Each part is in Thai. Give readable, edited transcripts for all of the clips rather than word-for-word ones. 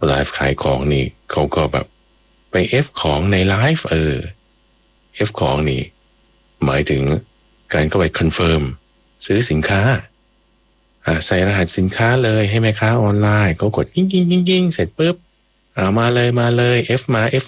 ไลฟ์ขายของนี่เขาก็แบบไป F ของในไลฟ์F ของนี่หมายถึงการเข้าไปคอนเฟิร์มซื้อสินค้าใส่รหัสสินค้าเลยให้แม่ค้าออนไลน์เขากดกิ้งเสร็จปุ๊บมาเลย F มา F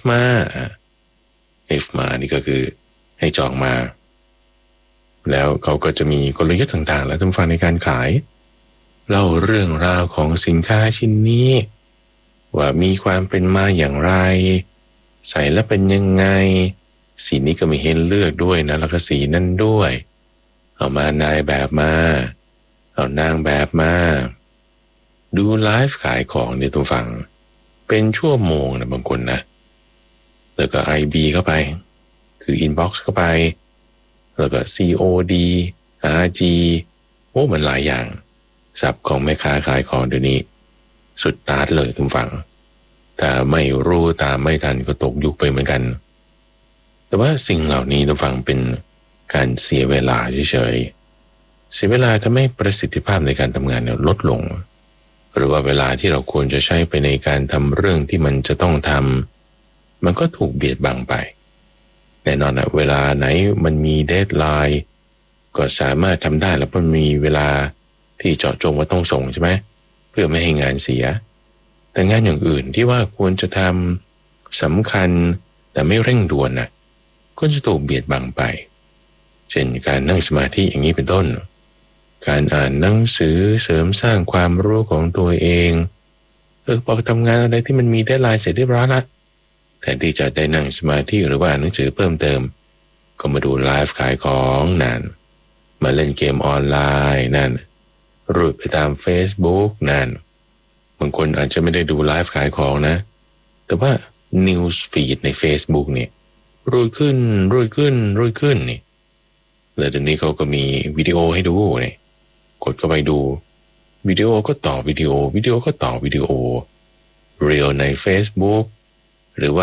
มานี่ก็คือให้จองมาแล้วเขาก็จะมีกลยุทธ์ต่างๆและต้องฟังในการขายเล่าเรื่องราวของสินค้าชิ้นนี้ว่ามีความเป็นมาอย่างไรใส่แล้วเป็นยังไงสีนี้ก็มีให้เลือกด้วยนะแล้วก็สีนั่นด้วยเอามานายแบบมาเอานางแบบมาดูไลฟ์ขายของเนี่ยต้องฟังเป็นชั่วโมงนะบางคนนะแล้วก็ IB เข้าไปคือ inbox เข้าไปแล้วก็ COD RG มันหลายอย่างศัพท์ของแม่ค้าขายของเดี๋ยวนี้สุดตาดเลยทุกฝั่งถ้าไม่รู้ตามไม่ทันก็ตกยุคไปเหมือนกันแต่ว่าสิ่งเหล่านี้ทุกฝั่งเป็นการเสียเวลาเฉยๆเสียเวลาทำให้ประสิทธิภาพในการทำงานเนี่ยลดลงหรือว่าเวลาที่เราควรจะใช้ไปในการทำเรื่องที่มันจะต้องทำมันก็ถูกเบียดบังไปแน่นอนนะเวลาไหนมันมีเดดไลน์ก็สามารถทำได้แล้วมันมีเวลาที่เจาะจงว่าต้องส่งใช่ไหมเพื่อไม่ให้งานเสียแต่งานอย่างอื่นที่ว่าควรจะทำสำคัญแต่ไม่เร่งด่วนนะก็จะถูกเบียดบังไปเช่นการนั่งสมาธิอย่างนี้เป็นต้นการอ่านหนังสือเสริมสร้างความรู้ของตัวเองพอทำงานอะไรที่มันมีเดดไลน์เสร็จเรียบร้อยแล้วแทนที่จะได้นั่งสมาธิหรือว่าอ่านหนังสือเพิ่มเติมก็มาดูไลฟ์ขายของนั่นมาเล่นเกมออนไลน์นั่นรูดไปตาม Facebook นั่นบางคนอาจจะไม่ได้ดูไลฟ์ขายของนะแต่ว่า News Feed ใน Facebook เนี่ยรูดขึ้นนี่แล้วเดี๋ยวนี้เขาก็มีวิดีโอให้ดูเนี่ยกดเข้าไปดูวิดีโอก็ต่อวิดีโอก็ต่อวิดีโอเรียลใน Facebook หรือว่า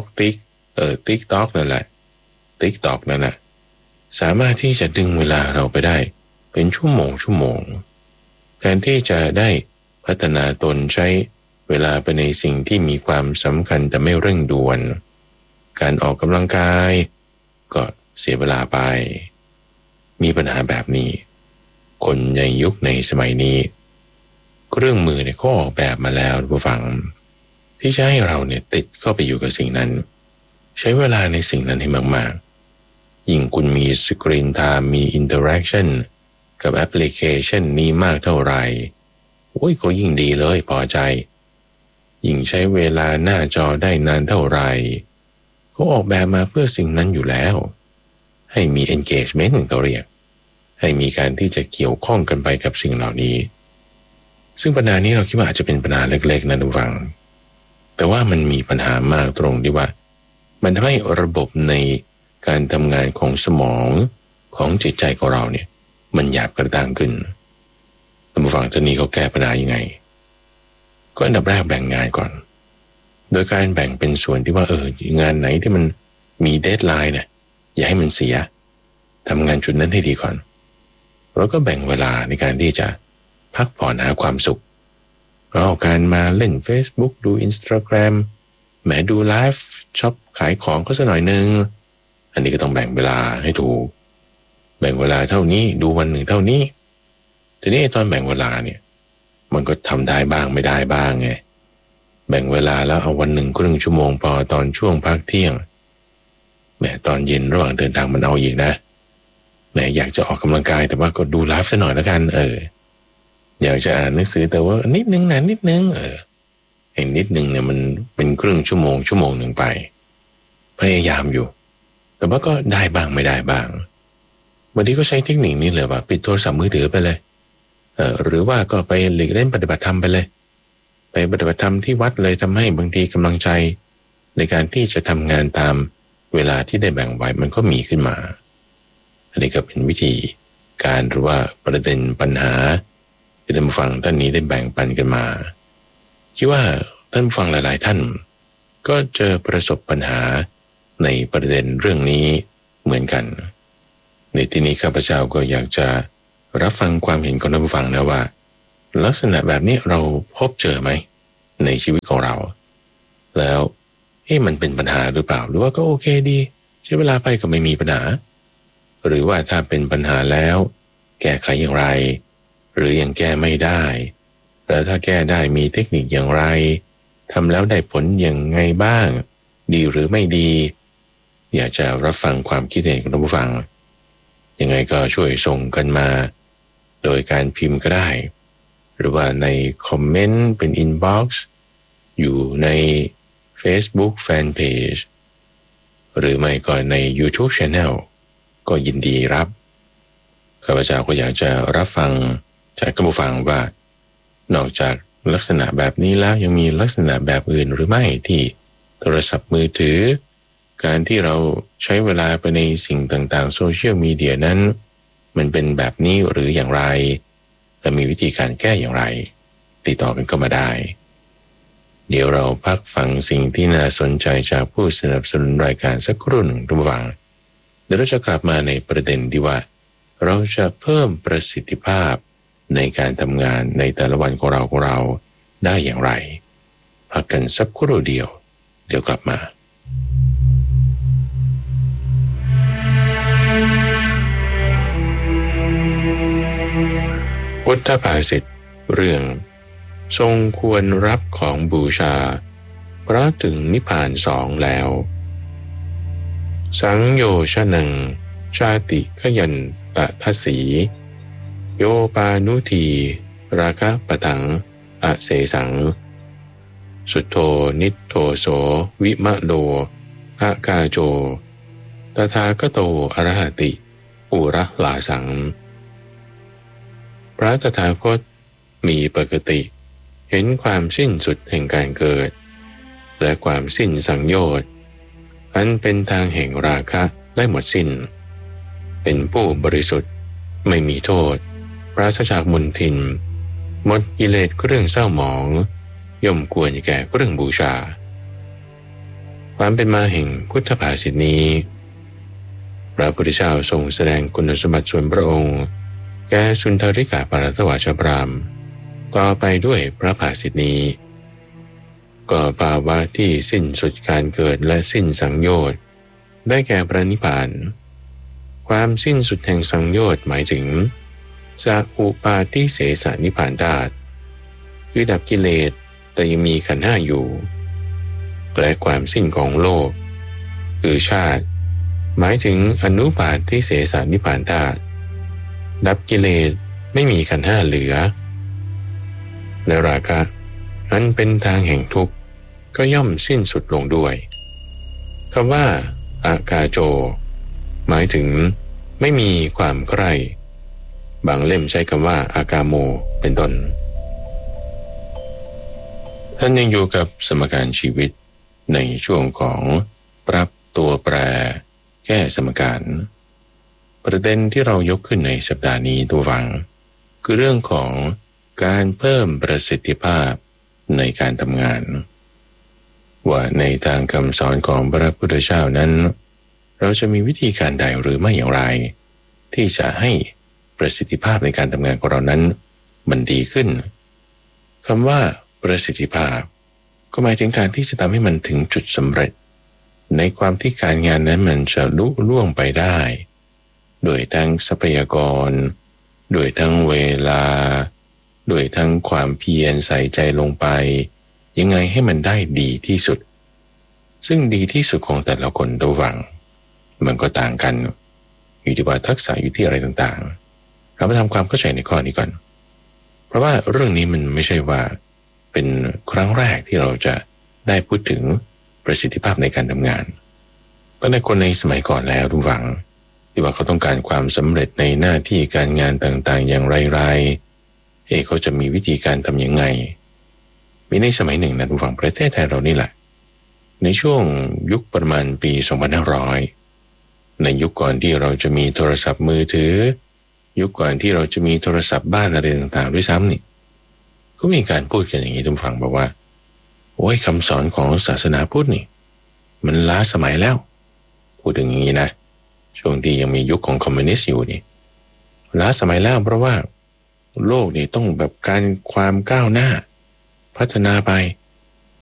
TikTok นั่นแหละ TikTok นั่นแหละสามารถที่จะดึงเวลาเราไปได้เป็นชั่วโมงแทนที่จะได้พัฒนาตนใช้เวลาไปในสิ่งที่มีความสำคัญแต่ไม่เร่งด่วนการออกกำลังกายก็เสียเวลาไปมีปัญหาแบบนี้คนในยุคในสมัยนี้เครื่องมือเนี่ยก็ออกแบบมาแล้วผู้ฟังที่จะให้เราเนี่ยติดเข้าไปอยู่กับสิ่งนั้นใช้เวลาในสิ่งนั้นให้มากๆยิ่งคุณมีสกรีนไทม์มีอินเทอร์แอคชั่นกับแอปพลิเคชันนี้มากเท่าไหร่ก็ยิ่งดีเลยพอใจยิ่งใช้เวลาหน้าจอได้นานเท่าไหร่เขาออกแบบมาเพื่อสิ่งนั้นอยู่แล้วให้มี engagement เขาเรียกให้มีการที่จะเกี่ยวข้องกันไปกับสิ่งเหล่านี้ซึ่งปัญหานี้เราคิดว่าอาจจะเป็นปัญหาเล็กๆนะทุกฝั่งแต่ว่ามันมีปัญหามากตรงที่ว่ามันทำให้ระบบในการทำงานของสมองของจิตใจของเราเนี่ยมันหยาบกระด้างขึ้นท่านผู้ฟังท่านนี้เขาแก้ปัญหายังไงก็อันดับแรกแบ่งงานก่อนโดยการแบ่งเป็นส่วนที่ว่างานไหนที่มันมีเดดไลน์เนี่ยอย่าให้มันเสียทำงานจุดนั้นให้ดีก่อนแล้วก็แบ่งเวลาในการที่จะพักผ่อนหาความสุขการมาเล่น Facebook ดู Instagram แหมดูไลฟ์ช็อปขายของก็สักหน่อยนึงอันนี้ก็ต้องแบ่งเวลาให้ถูกแบ่งเวลาเท่านี้ดูวันหนึ่งเท่านี้ทีนี้ตอนแบ่งเวลาเนี่ยมันก็ทำได้บ้างไม่ได้บ้างไงแบ่งเวลาแล้วเอาวันหนึ่งครึ่งชั่วโมงพอตอนช่วงพักเที่ยงแหมตอนเย็นระหว่างเดินทางมันเอาอีกนะแหมอยากจะออกกำลังกายแต่ว่าก็ดูไลฟ์ซะหน่อยแล้วกันอยากจะอ่านหนังสือแต่ว่านิดนึงนะนิดนึงไอ้นิดนึงเนี่ยมันเป็นครึ่งชั่วโมงหนึ่งไปพยายามอยู่แต่ว่าก็ได้บ้างไม่ได้บ้างบางทีก็ใช้เทคนิคนี้เลยว่าปิดโทรศัพท์มือถือไปเลยหรือว่าก็ไปหลีกเล่นปฏิบัติธรรมไปเลยไปปฏิบัติธรรมที่วัดเลยทำให้บางทีกำลังใจในการที่จะทำงานตามเวลาที่ได้แบ่งไว้มันก็มีขึ้นมาอันนี้ก็เป็นวิธีการหรือว่าประเด็นปัญหาที่ท่านผู้ฟังท่านนี้ได้แบ่งปันกันมาคิดว่าท่านผู้ฟังหลายๆท่านก็เจอประสบปัญหาในประเด็นเรื่องนี้เหมือนกันในที่นี้ข้าพเจ้าก็อยากจะรับฟังความเห็นของท่านผู้ฟังนะว่าลักษณะแบบนี้เราพบเจอไหมในชีวิตของเราแล้วมันเป็นปัญหาหรือเปล่าหรือว่าก็โอเคดีใช้เวลาไปก็ไม่มีปัญหาหรือว่าถ้าเป็นปัญหาแล้วแก้ไขอย่างไรหรือยังแก้ไม่ได้แล้วถ้าแก้ได้มีเทคนิคอย่างไรทำแล้วได้ผลอย่างไงบ้างดีหรือไม่ดีอยากจะรับฟังความคิดเห็นของท่านผู้ฟังยังไงก็ช่วยส่งกันมาโดยการพิมพ์ก็ได้หรือว่าในคอมเมนต์เป็นอินบ็อกซ์อยู่ใน Facebook Fanpage หรือไม่ก็ใน YouTube Channel ก็ยินดีรับข้าพเจ้าก็อยากจะรับฟังจากท่านผู้ฟังว่านอกจากลักษณะแบบนี้แล้วยังมีลักษณะแบบอื่นหรือไม่ที่โทรศัพท์มือถือการที่เราใช้เวลาไปในสิ่งต่างๆโซเชียลมีเดียนั้นมันเป็นแบบนี้หรืออย่างไรและมีวิธีการแก้อย่างไรติดต่อกันก็มาได้เดี๋ยวเราพักฟังสิ่งที่น่าสนใจจากผู้สนับสนุนรายการสักครู่หนึ่งท่านผู้ฟังเดี๋ยวเราจะกลับมาในประเด็นที่ว่าเราจะเพิ่มประสิทธิภาพในการทำงานในแต่ละวันของเราได้อย่างไรพักกันสักครู่เดียวเดี๋ยวกลับมาพุทธภาษิตเรื่องทรงควรรับของบูชาเพราะถึงนิพพานสองแล้วสังโยชนังชาติขยันตทัสสีโยปานุทีราคะปะถังอเสสังสุทโธนิโทโสวิมะโลอากาโจตถาคโตอรหติปุระลาสังพระตถาคตมีปกติเห็นความสิ้นสุดแห่งการเกิดและความสิ้นสังโยชน์อันเป็นทางแห่งราคะได้หมดสิ้นเป็นผู้บริสุทธิ์ไม่มีโทษปราศจากมลทินหมดกิเลสเครื่องเศร้าหมองย่อมควรแก่เครื่องบูชาความเป็นมาแห่งพุทธภาษิตนี้พระพุทธเจ้าทรงแสดงคุณสมบัติส่วนพระองค์แก่สุนทริกาปรัตถวาชพรามต่อไปด้วยพระภาษิตนี้ก็ภาวะที่สิ้นสุดการเกิดและสิ้นสังโยชน์ได้แก่พระนิพพานความสิ้นสุดแห่งสังโยชน์หมายถึงสัพอุปาทิเสสนิพพานธาตุคือดับกิเลสแต่ยังมีขันธ์ห้าอยู่และความสิ้นของโลกคือชาติหมายถึงอนุปาทิเสสนิพพานธาตุดับกิเลสไม่มีขันธ์ห้าเหลือและราคะอันเป็นทางแห่งทุกข์ก็ย่อมสิ้นสุดลงด้วยคำว่าอากาโจหมายถึงไม่มีความใกล้บางเล่มใช้คำว่าอากาโมเป็นต้นท่านยังอยู่กับสมการชีวิตในช่วงของปรับตัวแปรแก้สมการประเด็นที่เรายกขึ้นในสัปดาห์นี้ตัวฟังคือเรื่องของการเพิ่มประสิทธิภาพในการทำงานว่าในทางคำสอนของพระพุทธเจ้านั้นเราจะมีวิธีการใดหรือไม่อย่างไรที่จะให้ประสิทธิภาพในการทำงานของเรานั้นมันดีขึ้นคำว่าประสิทธิภาพก็หมายถึงการที่จะทำให้มันถึงจุดสำเร็จในความที่การงานนั้นมันจะลุล่วงไปได้โดยทั้งทรัพยากรโดยทั้งเวลาโดยทั้งความเพียรใส่ใจลงไปยังไงให้มันได้ดีที่สุดซึ่งดีที่สุดของแต่ละคนระหว่างมันก็ต่างกันอยู่ที่ว่าทักษะอยู่ที่อะไรต่างๆเรามาทำความเข้าใจในข้อนี้ก่อนเพราะว่าเรื่องนี้มันไม่ใช่ว่าเป็นครั้งแรกที่เราจะได้พูดถึงประสิทธิภาพในการทำงานตั้งแต่คนในสมัยก่อนแล้วทุกฝังที่ว่าเขาต้องการความสำเร็จในหน้าที่การงานต่างๆอย่างไรเขาจะมีวิธีการทำยังไงมีในสมัยหนึ่งนะทุกฝั่งประเทศไทยเรานี่แหละในช่วงยุคประมาณปี 2500 ในยุคก่อนที่เราจะมีโทรศัพท์มือถือยุคก่อนที่เราจะมีโทรศัพท์บ้านอะไรต่างๆด้วยซ้ำนี่ก็มีการพูดกันอย่างนี้ทุกฝั่งบอกว่าโอ้ยคำสอนของศาสนาพุทธนี่มันล้าสมัยแล้วพูดอย่างนี้นะช่วงที่ยังมียุคของคอมมิวนิสต์อยู่นี่ล้าสมัยแล้วเพราะว่าโลกนี่ต้องแบบการความก้าวหน้าพัฒนาไป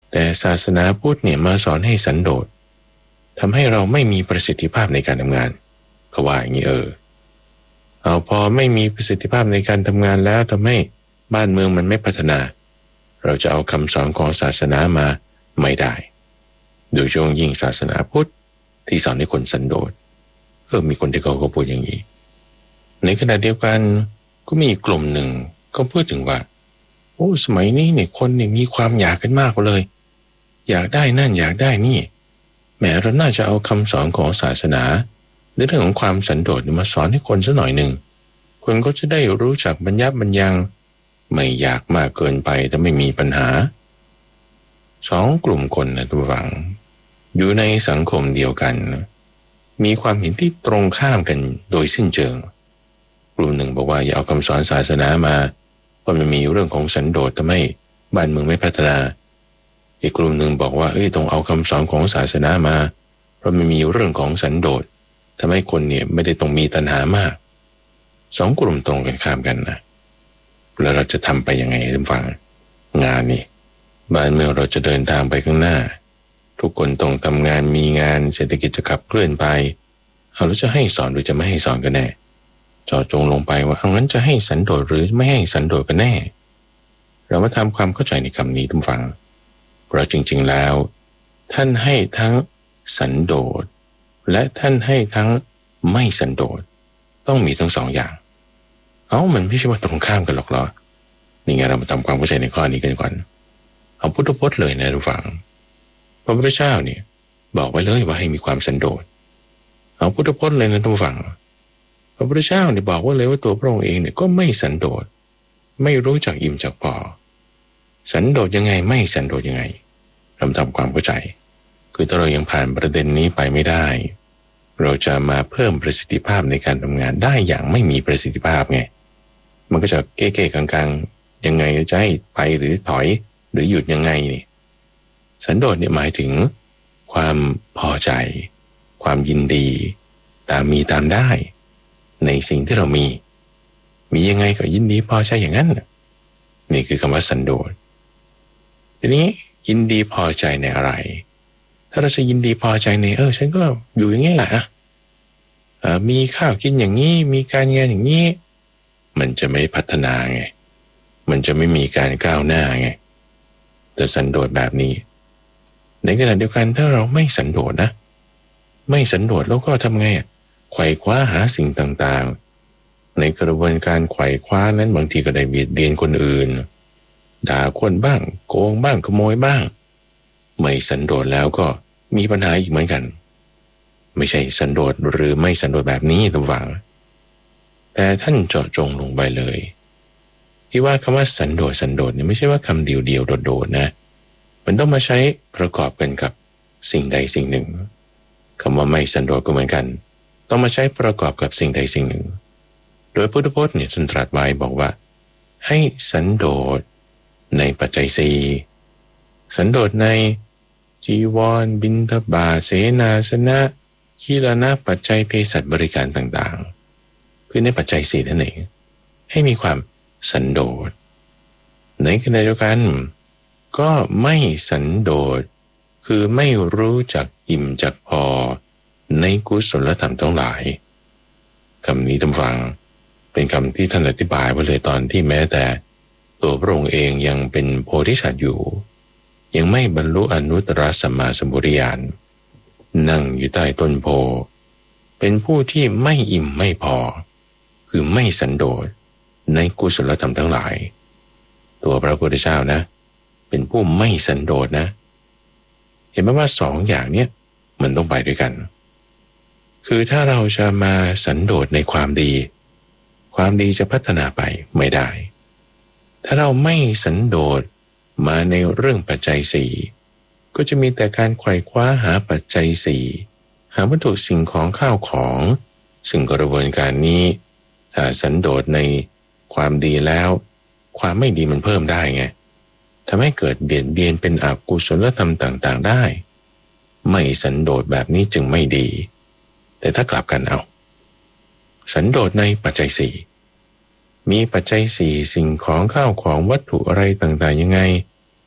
แต่ศาสนาพุทธเนี่ยมาสอนให้สันโดษทำให้เราไม่มีประสิทธิภาพในการทำงานเขาว่าอย่างนี้เอาพอไม่มีประสิทธิภาพในการทำงานแล้วทำให้บ้านเมืองมันไม่พัฒนาเราจะเอาคำสอนของศาสนามาไม่ได้โดยเฉพาะยิ่งศาสนาพุทธที่สอนให้คนสันโดษมีคนที่เขาก็พูดอย่างนี้ในขณะเดียวกันก็มีกลุ่มหนึ่งก็พูดถึงว่าสมัยนี้เนี่ยคนเนี่ยมีความอยากกันมากเลยอยากได้นั่นอยากได้นี่แม้เราน่าจะเอาคำสอนของศาสนาในเรื่องของความสันโดษมาสอนให้คนสักหน่อยหนึ่งคนก็จะได้รู้จักบรรยับบรรยังไม่อยากมากเกินไปแต่ไม่มีปัญหาสองกลุ่มคนนะทุกฝั่งอยู่ในสังคมเดียวกันมีความเห็นที่ตรงข้ามกันโดยสิ้นเชิงกลุ่มหนึ่งบอกว่าอย่าเอาคำสอนศาสนามาเพราะมันมีเรื่องของสันโดษทำให้บ้านเมืองไม่พัฒนาอีกกลุ่มหนึ่งบอกว่าต้องเอาคำสอนของศาสนามาเพราะมันมีเรื่องของสันโดษทำให้คนเนี่ยไม่ได้ต้องมีตัณหามากสองกลุ่มตรงกันข้ามกันนะแล้วเราจะทำไปยังไงท่านฟังงานนี่บ้านเมืองเราจะเดินทางไปข้างหน้าทุกคนต้องทำงานมีงานเศรษฐกิจจะขับเคลื่อนไปเราจะให้สอนหรือจะไม่ให้สอนกันแน่เจาะจงลงไปว่างั้นจะให้สันโดษหรือไม่ให้สันโดษกันแน่เรามาทำความเข้าใจในคำนี้ท่านฟังเพราะจริงๆแล้วท่านให้ทั้งสันโดษและท่านให้ทั้งไม่สันโดษต้องมีทั้งสองอย่างมันไม่ใช่ว่าตรงข้ามกันหรอกเหรอนี่ไงเรามาทำความเข้าใจในข้อนี้กันก่อนเอาพุทธพจน์เลยนะทุกฝั่งพระพุทธเจ้าเนี่ยบอกไว้เลยว่าให้มีความสันโดษเอาพุทธพจน์เลยนะทุกฝั่งพระพุทธเจ้าเนี่ยบอกว่าเลยว่าตัวพระองค์เองเนี่ยก็ไม่สันโดษไม่รู้จักอิ่มจักพอสันโดษยังไงไม่สันโดษยังไงเราทำความเข้าใจคือถ้าเรายังผ่านประเด็นนี้ไปไม่ได้เราจะมาเพิ่มประสิทธิภาพในการทำงานได้อย่างไม่มีประสิทธิภาพไงมันก็จะเก้ๆกลางๆยังไงจะให้ไปหรือถอยหรือหยุดยังไงนี่สันโดษเนี่ยหมายถึงความพอใจความยินดีตามมีตามได้ในสิ่งที่เรามียังไงก็ยินดีพอใจอย่างนั้นนี่คือคำว่าสันโดษทีนี้ยินดีพอใจในอะไรถ้าเราจะยินดีพอใจในฉันก็อยู่อย่างนี้แหละมีข้าวกินอย่างนี้มีการงานอย่างนี้มันจะไม่พัฒนาไงมันจะไม่มีการก้าวหน้าไงแต่สันโดษแบบนี้ในขณะเดียวกันถ้าเราไม่สันโดษนะไม่สันโดษแล้วก็ทำไงไขว่คว้าหาสิ่งต่างๆในกระบวนการไขว่คว้านั้นบางทีก็ได้เบียดเบียนคนอื่นด่าคนบ้างโกงบ้างขโมยบ้างไม่สันโดษแล้วก็มีปัญหาอีกเหมือนกันไม่ใช่สันโดษหรือไม่สันโดษแบบนี้ระวังแต่ท่านเจาะจงลงไปเลยที่ว่าคำว่าสันโดษเนี่ยไม่ใช่ว่าคำเดียวๆโดดๆนะมันต้องมาใช้ประกอบกันกับสิ่งใดสิ่งหนึ่งคำว่าไม่สันโดษก็เหมือนกันต้องมาใช้ประกอบกับสิ่งใดสิ่งหนึ่งโดยพุทธพจน์เนี่ยท่านตรัสไว้บอกว่าให้สันโดษในปัจจัยสี่สันโดษในจีวรบิณฑบาตเสนาสนะคีลานะปัจจัยเภสัชบริการต่างๆคือในปัจจัยสี่นั่นเองให้มีความสันโดษในขณะเดียวกันก็ไม่สันโดษคือไม่รู้จักอิ่มจักพอในกุศลธรรมทั้งหลายคำนี้ท่านฟังเป็นคำที่ท่านอธิบายไว้เลยตอนที่แม้แต่ตัวพระองค์เองยังเป็นโพธิสัตว์อยู่ยังไม่บรรลุอนุตตรสัมมาสัมพุทธญาณนั่งอยู่ใต้ต้นโพเป็นผู้ที่ไม่อิ่มไม่พอคือไม่สันโดษในกุศลธรรมทั้งหลายตัวพระพุทธเจ้านะเป็นผู้ไม่สันโดษนะเห็นไหมว่าสองอย่างเนี้ยมันต้องไปด้วยกันคือถ้าเราจะมาสันโดษในความดีจะพัฒนาไปไม่ได้ถ้าเราไม่สันโดษมาในเรื่องปัจจัยสี่ก็จะมีแต่การไขว่คว้าหาปัจจัยสี่หาวัตถุสิ่งของข้าวของซึ่งกระบวนการนี้ถ้าสันโดษในความดีแล้วความไม่ดีมันเพิ่มได้ไงทำให้เกิดเบียดเบียนเป็นอกุศลธรรมต่างๆได้ไม่สันโดษแบบนี้จึงไม่ดีแต่ถ้ากลับกันเอาสันโดษในปัจจัยสี่มีปัจจัยสี่สิ่งของข้าวของวัตถุอะไรต่างๆยังไง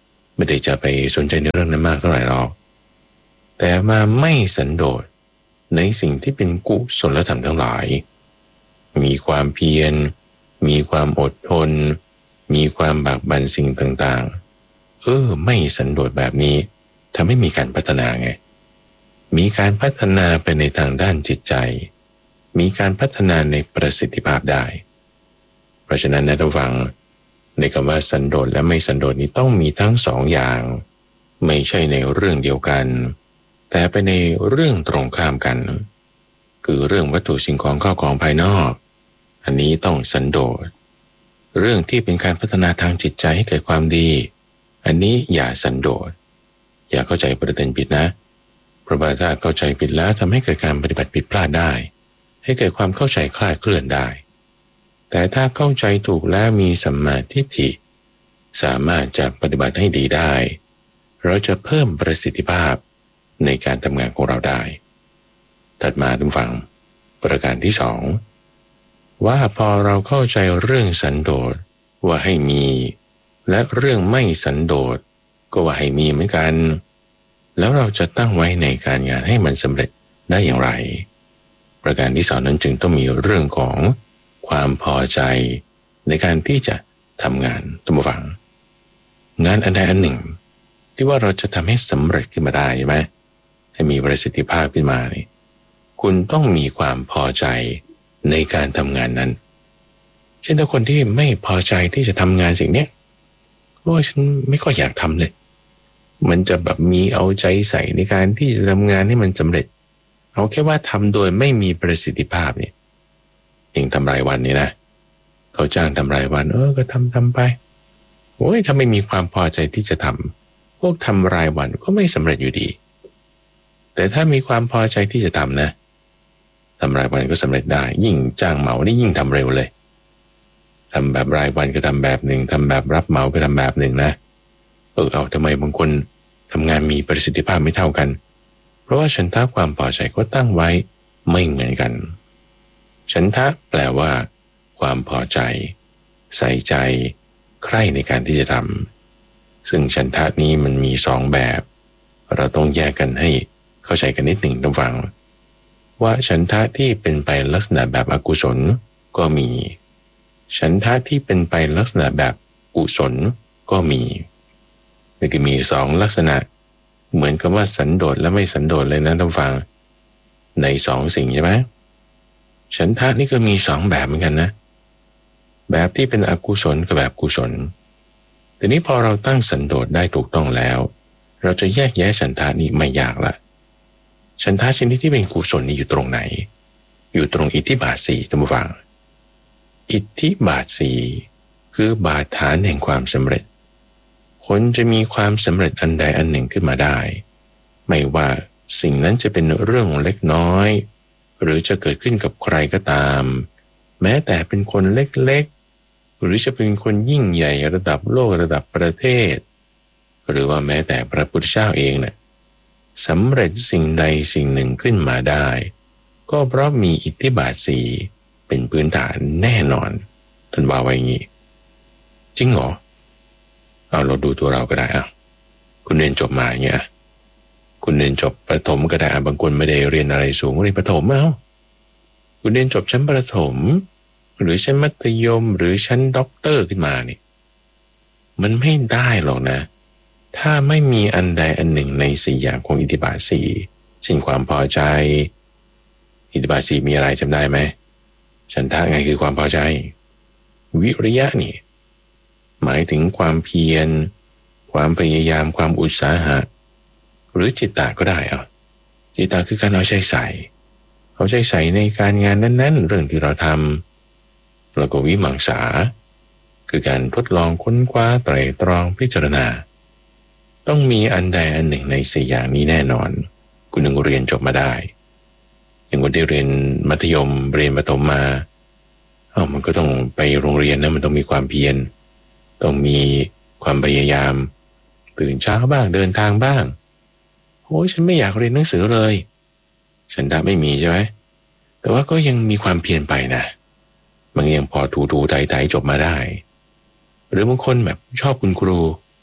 ไม่ได้จะไปสนใจในเรื่องนั้นมากเท่าไหร่หรอกแต่มาไม่สันโดษในสิ่งที่เป็นกุศลธรรมทั้งหลายมีความเพียรมีความอดทนมีความบากบั่นสิ่งต่างๆไม่สันโดษแบบนี้ทำให้มีการพัฒนาไงมีการพัฒนาไปในทางด้านจิตใจมีการพัฒนาในประสิทธิภาพได้เพราะฉะนั้นนะท่านฟังในคำว่าสันโดษและไม่สันโดษนี้ต้องมีทั้งสองอย่างไม่ใช่ในเรื่องเดียวกันแต่ไปในเรื่องตรงข้ามกันคือเรื่องวัตถุสิ่งของข้าวของภายนอกอันนี้ต้องสันโดษเรื่องที่เป็นการพัฒนาทางจิตใจให้เกิดความดีอันนี้อย่าสันโดษอย่าเข้าใจประเด็นผิดนะเพราะว่าถ้าเข้าใจผิดแล้วทำให้เกิดการปฏิบัติผิดพลาดได้ให้เกิดความเข้าใจคลาดเคลื่อนได้แต่ถ้าเข้าใจถูกแล้วมีสัมมาทิฏฐิสามารถจะปฏิบัติให้ดีได้เราจะเพิ่มประสิทธิภาพในการทำงานของเราได้ถัดมาทุกฝั่งประการที่สองว่าพอเราเข้าใจเรื่องสันโดษว่าให้มีและเรื่องไม่สันโดษก็ว่าให้มีเหมือนกันแล้วเราจะตั้งไว้ในการงานให้มันสำเร็จได้อย่างไรประการที่สองนั้นจึงต้องมีเรื่องของความพอใจในการที่จะทำงานท่านผู้ฟังงานอันใดอันหนึ่งที่ว่าเราจะทำให้สำเร็จขึ้นมาได้ใช่ไหมให้มีประสิทธิภาพขึ้นมานี่คุณต้องมีความพอใจในการทำงานนั้นเช่นถ้าคนที่ไม่พอใจที่จะทำงานสิ่งนี้ฉันไม่ค่อยอยากทำเลยมันจะแบบมีเอาใจใส่ในการที่จะทำงานให้มันสำเร็จเอาแค่ว่าทำโดยไม่มีประสิทธิภาพเนี่ยเองทำรายวันนี่นะเขาจ้างทำรายวันก็ทำไปถ้าไม่มีความพอใจที่จะทำพวกทำรายวันก็ไม่สำเร็จอยู่ดีแต่ถ้ามีความพอใจที่จะทำนะทำรายวันก็สำเร็จได้ยิ่งจ้างเหมานี่ยิ่งทำเร็วเลยทำแบบรายวันก็ทำแบบหนึ่งทำแบบรับเหมาก็ทำแบบหนึ่งนะทำไมบางคนทำงานมีประสิทธิภาพไม่เท่ากันเพราะว่าฉันทะความพอใจก็ตั้งไว้ไม่เหมือนกันฉันทะแปลว่าความพอใจใส่ใจใคร่ในการที่จะทำซึ่งฉันทะนี้มันมีสองแบบเราต้องแยกกันให้เข้าใจกันนิดหนึ่งท่านฟังว่าฉันทะที่เป็นไปลักษณะแบบอกุศลก็มีฉันทะที่เป็นไปลักษณะแบบกุศลก็มีนี่คือมีสองลักษณะเหมือนกับว่าสันโดษและไม่สันโดษเลยนะท่านฟังในสองสิ่งใช่ไหมฉันทะนี่ก็มีสองแบบเหมือนกันนะแบบที่เป็นอกุศลกับแบบกุศลทีนี้พอเราตั้งสันโดษได้ถูกต้องแล้วเราจะแยกแยะฉันทะนี่ไม่ยากละฉันทะชนิดที่เป็นกุศลนี่อยู่ตรงไหนอยู่ตรงอิทธิบาทสี่ท่านผู้ฟังอิทธิบาทสี่คือบาทฐานแห่งความสำเร็จคนจะมีความสำเร็จอันใดอันหนึ่งขึ้นมาได้ไม่ว่าสิ่งนั้นจะเป็นเรื่องเล็กน้อยหรือจะเกิดขึ้นกับใครก็ตามแม้แต่เป็นคนเล็กๆหรือจะเป็นคนยิ่งใหญ่ระดับโลกระดับประเทศหรือว่าแม้แต่พระพุทธเจ้าเองเนี่ยสำเร็จสิ่งใดสิ่งหนึ่งขึ้นมาได้ก็เพราะมีอิทธิบาทสี่เป็นพื้นฐานแน่นอนท่านว่าไว้อย่างนี้จริงเหรอเราดูตัวเราก็ได้คุณเรียนจบมาอย่างเงี้ยคุณเรียนจบประถมก็ได้บางคนไม่ได้เรียนอะไรสูงเรียนประถมคุณเรียนจบชั้นประถมหรือชั้นมัธยมหรือชั้นด็อกเตอร์ขึ้นมานี่มันไม่ได้หรอกนะถ้าไม่มีอันใดอันหนึ่งในสี่อย่างของอิทธิบาทสี่สิ่งความพอใจอิทธิบาทสี่มีอะไรจำได้ไหมฉันทะไงคือความพอใจวิริยะนี่หมายถึงความเพียรความพยายามความอุตสาหะหรือจิตตะก็ได้จิตตะคือการเอาใจใส่ในการงานนั้นๆเรื่องที่เราทำแล้วก็วิมังสาคือการทดลองค้นคว้าไตร่ตรองพิจารณาต้องมีอันใดอันหนึ่งในสี่อย่างนี้แน่นอนคุณถึงเรียนจบมาได้อย่างคนที่เรียนมัธยมเรียนประถมมามันก็ต้องไปโรงเรียนนะมันต้องมีความเพียรต้องมีความพยายามตื่นเช้าบ้างเดินทางบ้างฉันไม่อยากเรียนหนังสือเลยฉันทะไม่มีใช่ไหมแต่ว่าก็ยังมีความเพียรไปนะมันยังพอถูไถจบมาได้หรือบางคนแบบชอบคุณครู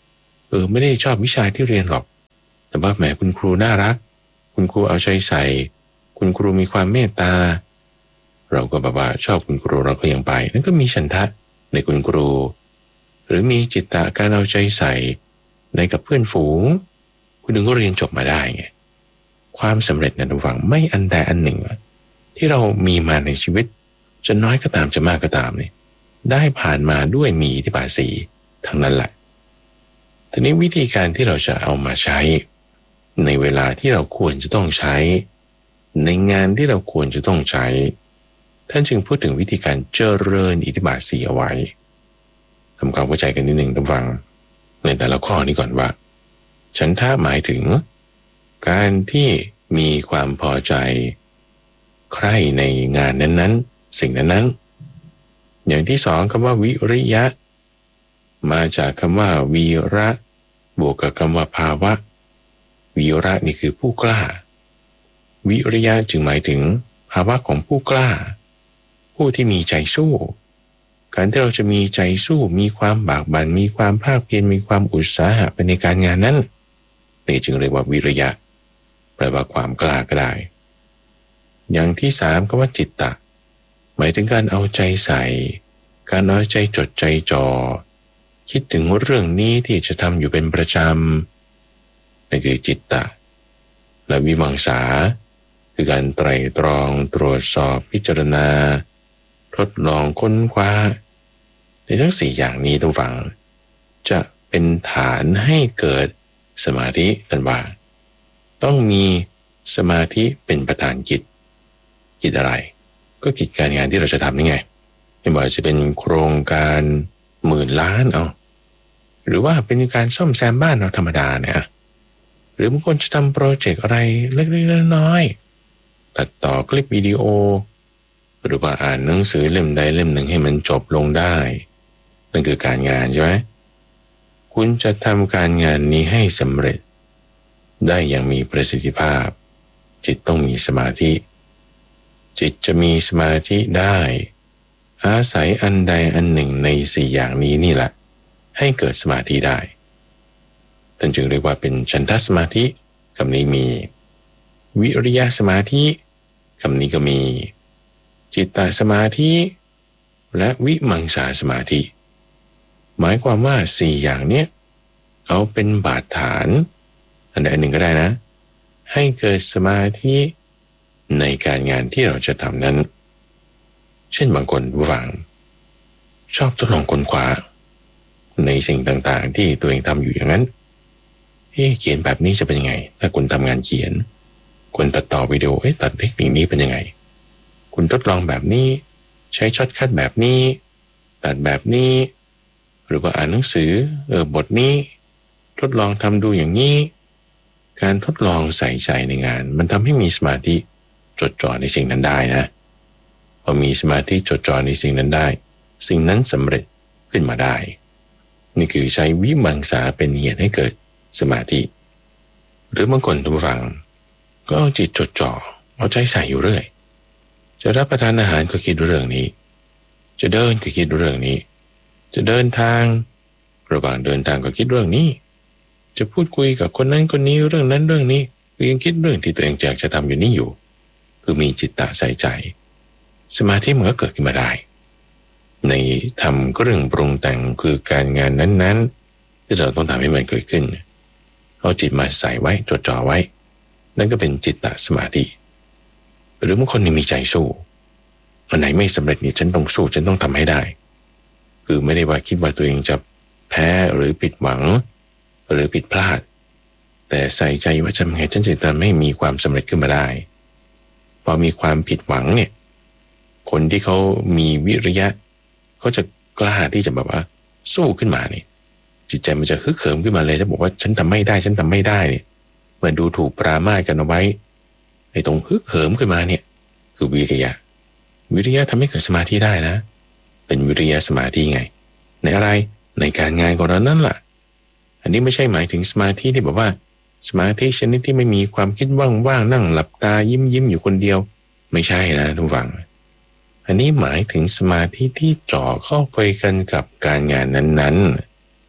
ไม่ได้ชอบวิชาที่เรียนหรอกแต่ว่าแหมคุณครูน่ารักคุณครูเอาใจใส่คุณครูมีความเมตตาเราก็แบบว่าชอบคุณครูเราก็ยังไปนั่นก็มีฉันทะในคุณครูหรือมีจิตตะการเอาใจใส่ในกับเพื่อนฝูงคุณนึงก็เรียนจบมาได้ไงความสำเร็จนะทุกฝั่งไม่อันใดอันหนึ่งที่เรามีมาในชีวิตจะน้อยก็ตามจะมากก็ตามเนี่ยได้ผ่านมาด้วยมีอิทธิบาทสี่ทั้งนั้นแหละทีนี้วิธีการที่เราจะเอามาใช้ในเวลาที่เราควรจะต้องใช้ในงานที่เราควรจะต้องใช้ท่านจึงพูดถึงวิธีการเจริญอิทธิบาทสี่เอาไว้ทำความเข้าใจกันนิดหนึ่งทุกฝั่งในแต่ละข้อนี้ก่อนว่าฉันทะหมายถึงการที่มีความพอใจใคร่ในงานนั้นๆสิ่งนั้นๆอย่างที่สองคำว่าวิริยะมาจากคำว่าวีระบวกกับคำว่าภาวะวีระนี่คือผู้กล้าวิริยะจึงหมายถึงภาวะของผู้กล้าผู้ที่มีใจสู้การที่เราจะมีใจสู้มีความบากบั่นมีความภาคเพียรมีความอุตสาหะไปในการงานนั้นนี่จึงเรียกว่าวิริยะแปลว่าความกล้าก็ได้อย่างที่สามก็ว่าจิตตะหมายถึงการเอาใจใส่การเอาใจจดใจจ่อคิดถึงเรื่องนี้ที่จะทำอยู่เป็นประจำนั่นคือจิตตะและวิมังสาคือการไตร่ตรองตรวจสอบพิจารณาทดลองค้นคว้าในทั้งสี่อย่างนี้ทุกฝั่งจะเป็นฐานให้เกิดสมาธิกันว่าต้องมีสมาธิเป็นประธานกิจอะไรก็กิจการงานที่เราจะทำนี่ไงไม่ว่าจะเป็นโครงการ10,000 ล้านหรือว่าเป็นการซ่อมแซมบ้านเราธรรมดาเนี่ยหรือบางคนจะทำโปรเจกต์อะไรเล็กๆน้อยๆตัดต่อคลิปวิดีโอหรือว่าอ่านหนังสือเล่มใดเล่มหนึ่งให้มันจบลงได้นั่นคือการงานใช่ไหมคุณจะทำการงานนี้ให้สำเร็จได้อย่างมีประสิทธิภาพจิตต้องมีสมาธิจิตจะมีสมาธิได้อาศัยอันใดอันหนึ่งในสี่อย่างนี้นี่แหละให้เกิดสมาธิได้ท่านจึงเรียกว่าเป็นฉันทะสมาธิคำนี้มีวิริยะสมาธิคำนี้ก็มีจิตตสมาธิและวิมังสาสมาธิหมายความว่าสี่อย่างเนี้ยเอาเป็นบาดฐานอันใดอันหนึ่งก็ได้นะให้เกิดสมาธิในการงานที่เราจะทำนั้นเช่นบางคนผู้ฟังชอบทดลองค้นคว้าในสิ่งต่างๆที่ตัวเองทำอยู่อย่างนั้นเขียนแบบนี้จะเป็นยังไงถ้าคุณทำงานเขียนคุณตัดต่อวิดีโอตัดเทคนิคนี้เป็นยังไงคุณทดลองแบบนี้ใช้ช็อตคัทแบบนี้ตัดแบบนี้หรือว่าอ่านหนังสือบทนี้ทดลองทำดูอย่างนี้การทดลองใส่ใจในงานมันทำให้มีสมาธิจดจ่อในสิ่งนั้นได้นะพอมีสมาธิจดจ่อในสิ่งนั้นได้สิ่งนั้นสำเร็จขึ้นมาได้นี่คือใช้วิมังสาเป็นเหตุให้เกิดสมาธิหรือบางคนทุกฝั่งก็เอาจิตจดจ่อเอาใจใส่อยู่เรื่อยจะรับประทานอาหารก็คิดเรื่องนี้จะเดินก็คิดเรื่องนี้จะเดินทางระหว่างเดินทางก็คิดเรื่องนี้จะพูดคุยกับคนนั้นคนนี้เรื่องนั้นเรื่องนี้ยังคิดเรื่องที่ตัวเองอยากจะทำอยู่นี่อยู่คือมีจิตตะใส่ใจสมาธิมันก็เกิดขึ้นมาได้ในทำเรื่องปรุงแต่งคือการงานนั้นๆที่เราต้องทำให้มันเกิดขึ้นเอาจิตมาใส่ไว้จดจ่อไว้นั่นก็เป็นจิตตสมาธิหรือบางคนนี่มีใจสู้อันไหนไม่สำเร็จนี่ฉันต้องสู้ฉันต้องทำให้ได้คือไม่ได้ว่าคิดว่าตัวเองจะแพ้หรือผิดหวังหรือผิดพลาดแต่ใส่ใจว่าจะทำไงฉันจะทำให้มีความสำเร็จขึ้นมาได้พอมีความผิดหวังเนี่ยคนที่เขามีวิริยะเขาจะกล้าที่จะแบบว่าสู้ขึ้นมาเนี่ยจิตใจมันจะฮึกเหิมขึ้นมาเลยจะบอกว่าฉันทำไม่ได้ฉันทำไม่ได้เนี่ยเหมือนดูถูกปรามาสกันเอาไว้ไอ้ตรงฮึกเหิมขึ้นมาเนี่ยคือวิริยะทำให้เกิดสมาธิได้นะเป็นวิริยะสมาธิไงในอะไรในการงานของเรานั่นแหละอันนี้ไม่ใช่หมายถึงสมาธิที่แบบว่าสมาธิชนิดที่ไม่มีความคิดว่างๆนั่งหลับตายิ้มอยู่คนเดียวไม่ใช่นะทุกฝั่งอันนี้หมายถึงสมาธิที่จ่อเข้าไปกันกับการงานนั้นๆ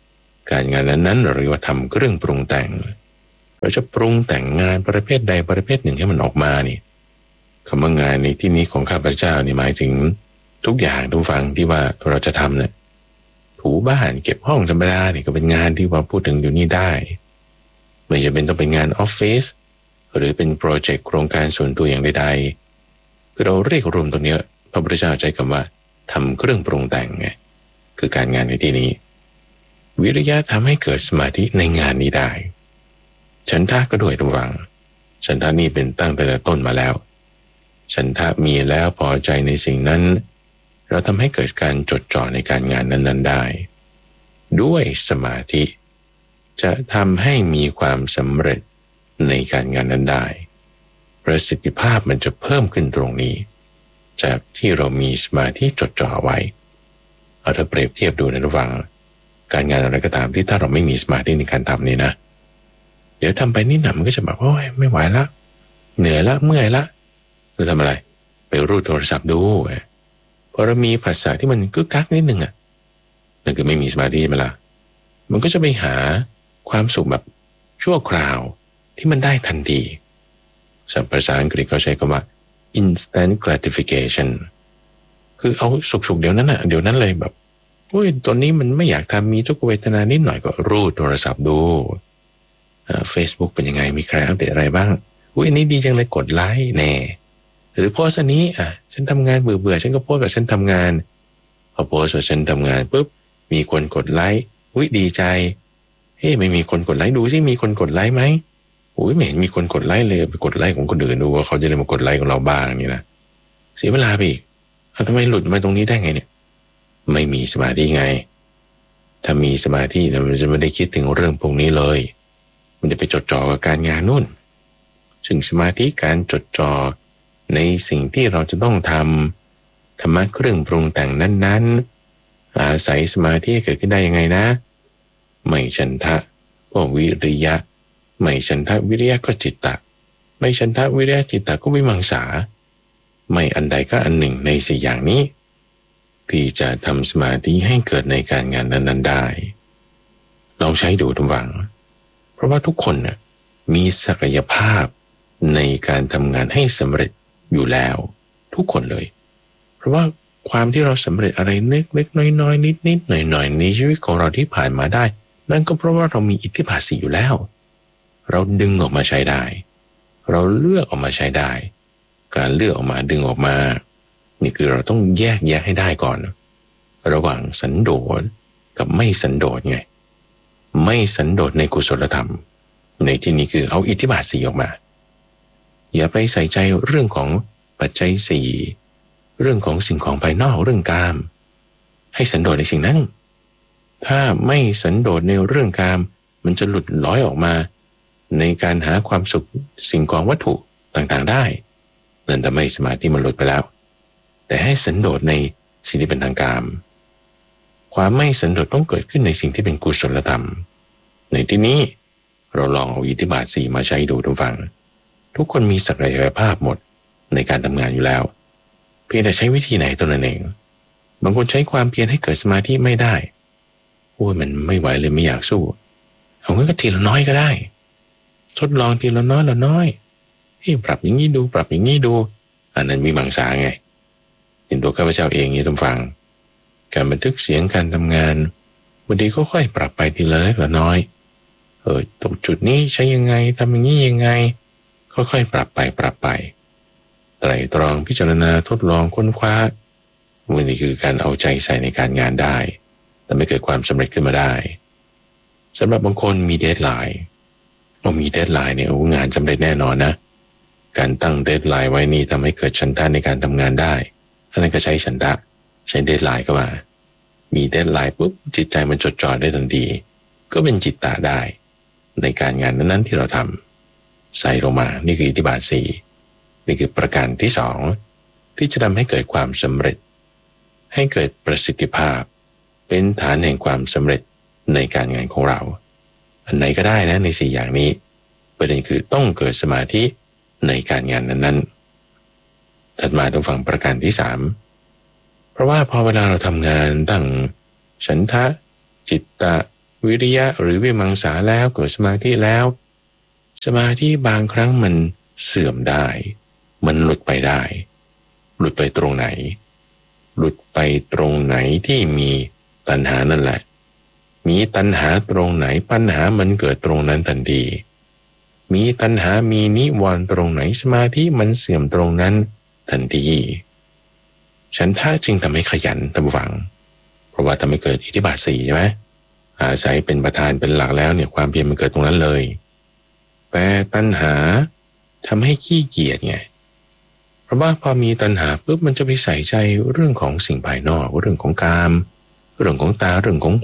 การงานนั้นๆหรือว่าทำเครื่องปรุงแต่งเราจะปรุงแต่งงานประเภทใดประเภทหนึ่งให้มันออกมานี่คำว่างานในที่นี้ของข้าพเจ้านี่หมายถึงทุกอย่างทุกฝั่งที่ว่าเราจะทำเนี่ยถูบ้านเก็บห้องธรรมดาเนี่ยก็เป็นงานที่ว่าพูดถึงอยู่นี่ได้ไม่จะเป็นต้องเป็นงานออฟฟิศหรือเป็นโปรเจกต์โครงการส่วนตัวอย่างใดๆคือเราเรียกรวมตรงนี้พระพุทธเจ้าใช้คำว่าทำเครื่องปรุงแต่งไงคือการงานในที่นี้วิริยะทำให้เกิดสมาธิในงานนี้ได้ฉันทะก็ด้วยระวังฉันทะนี่เป็นตั้งแต่ต้นมาแล้วฉันทะมีแล้วพอใจในสิ่งนั้นเราทำให้เกิดการจดจ่อในการงานนั้นๆได้ด้วยสมาธิจะทำให้มีความสำเร็จในการงานนั้นได้ประสิทธิภาพมันจะเพิ่มขึ้นตรงนี้จากที่เรามีสมาธิจดจ่อไว้เอาถ้าเปรียบเทียบดูนะระหว่างการงานอะไรก็ตามที่ถ้าเราไม่มีสมาธิในการทำนี่นะเดี๋ยวทำไปนิดหน่อยมันก็จะแบบโอ้ยไม่ไหวละเหนื่อยละเมื่อยละเราทำอะไรไปรูดโทรศัพท์ดูพอเรามีภาษาที่มันกึกกักนิดนึงนั่นคือไม่มีสมาธิมาละมันก็จะไปหาความสุขแบบชั่วคราวที่มันได้ทันทีภาษาอังกฤษเขาใช้คำว่า instant gratification คือเอาสุขๆเดี๋ยวนั้นเดี๋ยวนั้นเลยแบบโอ้ยตอนนี้มันไม่อยากทำมีทุกขเวทนานิดหน่อยก็รูดโทรศัพท์ดูFacebook เป็นยังไงมีใครอัปเดตอะไรบ้างอุ้ยอันนี้ดีจังเลยกดไลค์แน่หรือโพสต์อันนี้ฉันทำงานเบื่อฉันก็โพสต์กับฉันทำงานพอโพสต์ว่าฉันทำงานปุ๊บมีคนกดไลค์อุ้ยดีใจเฮ้ไม่มีคนกดไลค์ดูสิมีคนกดไลค์ไหมอุ้ยไม่เห็นมีคนกดไลค์เลยไปกดไลค์ของคนอื่นดูว่าเขาจะได้มากดไลค์ของเราบ้างนี่นะเสียเวลาไปอีกทำไมหลุดมาตรงนี้ได้ไงเนี่ยไม่มีสมาธิไงถ้ามีสมาธิมันจะไม่ได้คิดถึงเรื่องพวกนี้เลยมันจะไปจดจ่อกับการงานนู่นซึ่งสมาธิการจดจ่อในสิ่งที่เราจะต้องทำธรรมะเครื่องปรุงแต่งนั้นๆอาศัยสมาธิเกิดขึ้นได้ยังไงนะไม่ฉันทะก็วิริยะไม่ฉันทะวิริยะก็จิตตะไม่ฉันทะวิริยะจิตตะก็วิมังสาไม่อันใดก็อันหนึ่งในสี่อย่างนี้ที่จะทำสมาธิให้เกิดในการงานนั้นๆได้ลองใช้ดูทุกวันเพราะว่าทุกคนน่ะมีศักยภาพในการทำงานให้สำเร็จอยู่แล้วทุกคนเลยเพราะว่าความที่เราสำเร็จอะไรเล็กๆน้อยๆนิดๆหน่อยๆในชีวิตของเราที่ผ่านมาได้นั่นก็เพราะว่าเรามีอิทธิบาท 4อยู่แล้วเราดึงออกมาใช้ได้เราเลือกออกมาใช้ได้การเลือกออกมาดึงออกมานี่คือเราต้องแยกแยะให้ได้ก่อนระหว่างสันโดษกับไม่สันโดษไงไม่สันโดษในกุศลธรรมในที่นี้คือเอาอิทธิบาท 4ออกมาอย่าไปใส่ใจเรื่องของปัจจัย 4เรื่องของสิ่งของภายนอกเรื่องกามให้สันโดษในสิ่งนั้นถ้าไม่สันโดษในเรื่องกามมันจะหลุดลอยออกมาในการหาความสุขสิ่งของวัตถุต่างๆได้นั่นทำให้สมาธิมันหลุดไปแล้วแต่ให้สันโดษในสิ่งที่เป็นทางกามความไม่สันโดษต้องเกิดขึ้นในสิ่งที่เป็นกุศลธรรมในที่นี้เราลองเอาอิทธิบาท 4มาใช้ดูทุกฝั่งทุกคนมีศักยภาพหมดในการทำงานอยู่แล้วเพียงแต่ใช้วิธีไหนตัวนั้นเองบางคนใช้ความเพียรให้เกิดสมาธิไม่ได้โอ้ยมันไม่ไหวเลยไม่อยากสู้เอางั้นก็ทีละน้อยก็ได้ทดลองทีละน้อยปรับอย่างนี้ดูปรับอย่างนี้ดูอันนั้นวิมังสาไงเห็นตัวข้าพเจ้าเองนี่ทุกฝั่งการบันทึกเสียงการทำงานบางทีก็ค่อยปรับไปทีละเล็กละน้อยตรงจุดนี้ใช้ยังไงทำอย่างนี้ยังไงค่อยๆปรับไปไตร่ตรองพิจารณาทดลองค้นคว้าวันนี้คือการเอาใจใส่ในการงานได้แต่ไม่เกิดความสำเร็จขึ้นมาได้สำหรับบางคนมีเดดไลน์มีเดดไลน์เนี่ยงานสำเร็จแน่นอนนะการตั้งเดดไลน์ไว้นี่ทำให้เกิดฉันทะในการทำงานได้อันนั้นก็ใช้ฉันทะใช้เดดไลน์เข้ามามีเดดไลน์ปุ๊บจิตใจมันจดจ่อได้ทันทีก็เป็นจิตตะได้ในการงานนั้นๆที่เราทำใส่ลงมานี่คืออิทธิบาท 4นี่คือประการที่ 2ที่จะทำให้เกิดความสำเร็จให้เกิดประสิทธิภาพเป็นฐานแห่งความสำเร็จในการงานของเราอันไหนก็ได้นะใน4อย่างนี้ประเด็นคือต้องเกิดสมาธิในการงานนั้นๆถัดมาต้องฟังประการที่ 3เพราะว่าพอเวลาเราทำงานตั้งฉันทะจิตตะวิริยะหรือวิมังสาแล้วเกิดสมาธิแล้วสมาธิบางครั้งมันเสื่อมได้มันหลุดไปได้หลุดไปตรงไหนหลุดไปตรงไหนที่มีตัณหานั่นแหละมีตัณหาตรงไหนปัญหามันเกิดตรงนั้นทันทีมีตัณหามีนิวรณ์ตรงไหนสมาธิมันเสื่อมตรงนั้นทันทีฉันทะจึงทำให้ขยันทำฝังเพราะว่าทำให้เกิดอิทธิบาทสี่ใช่ไหมอาศัยเป็นประธานเป็นหลักแล้วเนี่ยความเพียรมันเกิดตรงนั้นเลยแต่ตัณหาทำให้ขี้เกียจไงเพราะว่าพอมีตัณหาปุ๊บมันจะไปใส่ใจเรื่องของสิ่งภายนอกเรื่องของกามเรื่องของตาเรื่องของหู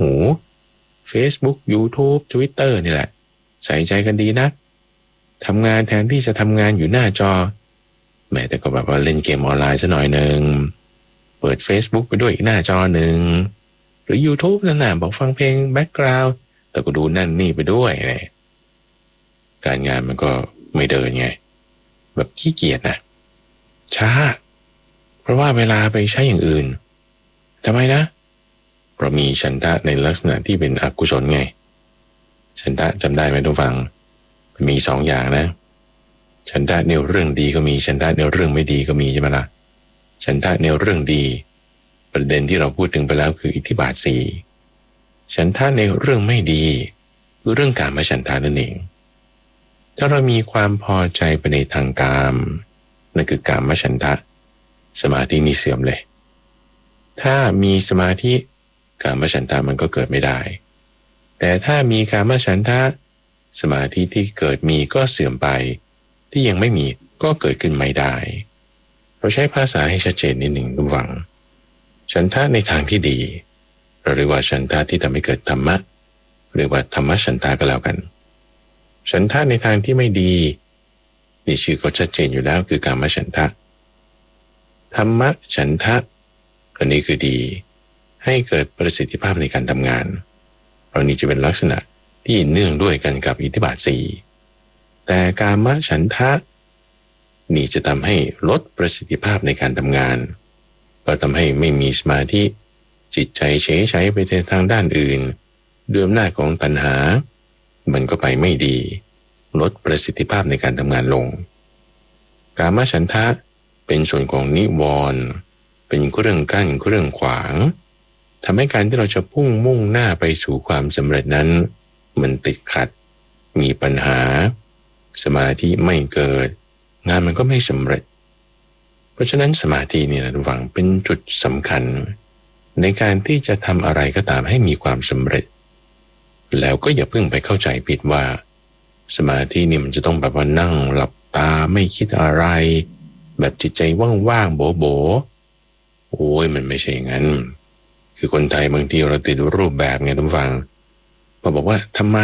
Facebook YouTube Twitter นี่แหละใส่ใจกันดีนะทำงานแทนที่จะทำงานอยู่หน้าจอแม้แต่ก็แบบว่าเล่นเกมออนไลน์ซะหน่อยนึงเปิด Facebook ไปด้วยอีกหน้าจอหนึ่งหรือ YouTube นั่นน่ะบอกฟังเพลงแบ็คกราวด์แต่ก็ดูนั่นนี่ไปด้วยนะการงานมันก็ไม่เดินไงแบบขี้เกียจนะช้าเพราะว่าเวลาไปใช้อย่างอื่นทำไมนะเพราะมีฉันทะในลักษณะที่เป็นอกุศลไงฉันทะจำได้ไหมทุกฟังมีสองอย่างนะฉันทะในเรื่องดีก็มีฉันทะในเรื่องไม่ดีก็มีใช่ไหมล่ะฉันทะในเรื่องดีประเด็นที่เราพูดถึงไปแล้วคืออิทธิบาทสี่ฉันทะในเรื่องไม่ดีคือเรื่องกามฉันทะนั่นเองถ้าเรามีความพอใจไปในทางกามนั่นคือกามฉันทะสมาธินี่เสื่อมเลยถ้ามีสมาธิกามฉันทะมันก็เกิดไม่ได้แต่ถ้ามีกามฉันทะสมาธิที่เกิดมีก็เสื่อมไปที่ยังไม่มีก็เกิดขึ้นไม่ได้เราใช้ภาษาให้ชัดเจนนิดหนึ่งระวังฉันทะในทางที่ดีเราเรียกว่าฉันทะที่ทำให้เกิดธรรมะเรียกว่าธรรมฉันทะก็แล้วกันฉันทะในทางที่ไม่ดีนี่ชื่อก็ชัดเจนอยู่แล้วคือกามฉันทะธรรมฉันทะอันนี้คือดีให้เกิดประสิทธิภาพในการทำงานเพราะนี้จะเป็นลักษณะที่เนื่องด้วยกันกับอิทธิบาทสี่แต่กามฉันทะนี่จะทำให้ลดประสิทธิภาพในการทำงานก็ทำให้ไม่มีสมาธิจิตใจเฉยใช้ไปทางด้านอื่นด้วยอำนาจของตัณหามันก็ไปไม่ดีลดประสิทธิภาพในการทำงานลงกามฉันทะเป็นส่วนของนิวรณ์เป็นเครื่องกั้นเครื่องขวางทำให้การที่เราจะพุ่งมุ่งหน้าไปสู่ความสำเร็จนั้นมันติดขัดมีปัญหาสมาธิไม่เกิดงานมันก็ไม่สำเร็จเพราะฉะนั้นสมาธินี่นะทุกฝั่งเป็นจุดสำคัญในการที่จะทำอะไรก็ตามให้มีความสำเร็จแล้วก็อย่าเพิ่งไปเข้าใจผิดว่าสมาธินี่มันจะต้องแบบว่านั่งหลับตาไม่คิดอะไรแบบจิตใจว่างๆโบโอ้ยมันไม่ใช่อย่างนั้นคือคนไทยบางทีเราติดรูปแบบไงทุกฝั่งพอบอกว่าทำสมา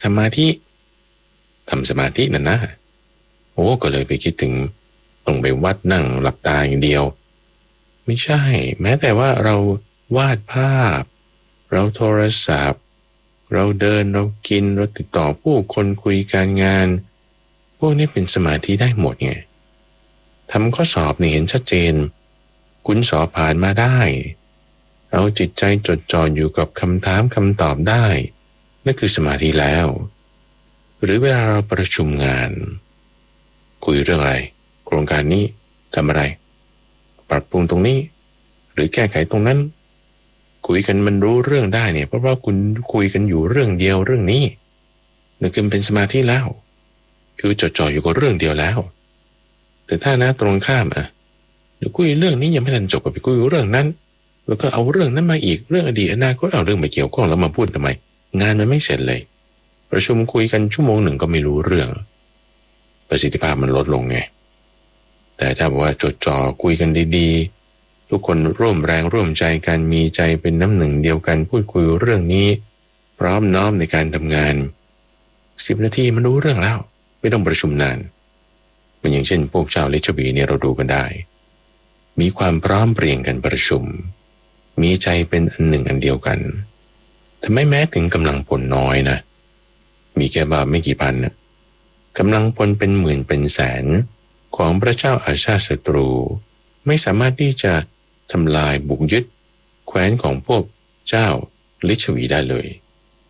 ธินั่นนะโอ้ก็เลยไปคิดถึงต้องไปวัดนั่งหลับตาอย่างเดียวไม่ใช่แม้แต่ว่าเราวาดภาพเราโทรศัพท์เราเดินเรากินเราติดต่อผู้คนคุยการงานพวกนี้เป็นสมาธิได้หมดไงทำข้อสอบนี่เห็นชัดเจนคุณสอบผ่านมาได้เอาจิตใจจดจ่ออยู่กับคำถามคำตอบได้นั่นคือสมาธิแล้วหรือเวลาเราประชุมงานคุยเรื่องอะไรโครงการนี้ทำอะไรปรับปรุงตรงนี้หรือแก้ไขตรงนั้นคุยกันมันรู้เรื่องได้เนี่ยเพราะว่าคุณคุยกันอยู่เรื่องเดียวเรื่องนี้นั่นคือเป็นสมาธิแล้วคือจดจ่ออยู่กับเรื่องเดียวแล้วแต่ถ้านะตรงข้ามเดี๋ยวคุยเรื่องนี้ยังไม่ทันจบไปคุยเรื่องนั้นแล้วก็เอาเรื่องนั้นมาอีกเรื่องอดีตอนาคตเอาเรื่องมาเกี่ยวข้องแล้วมาพูดทำไมงานมันไม่เสร็จเลยประชุมคุยกันชั่วโมงหนึ่งก็ไม่รู้เรื่องประสิทธิภาพมันลดลงไงแต่ถ้าบอกว่าจดจ่อคุยกันดีๆทุกคนร่วมแรงร่วมใจกันมีใจเป็นน้ำหนึ่งเดียวกันพูดคุยเรื่องนี้พร้อมน้อมในการทำงาน10 นาทีมันรู้เรื่องแล้วไม่ต้องประชุมนานเหมือนอย่างเช่นพวกเจ้าลิชบีเนี่ยเราดูกันได้มีความพร้อมเพรียงกันประชุมมีใจเป็นอันหนึ่งอันเดียวกันทำไมแม้ถึงกำลังพลน้อยนะมีแค่บ่าไม่กี่พันนะกำลังพลเป็นหมื่นเป็นแสนของพระเจ้าอาชาติศัตรูไม่สามารถที่จะทำลายบุกยึดแคว้นของพวกเจ้าลิชวีได้เลย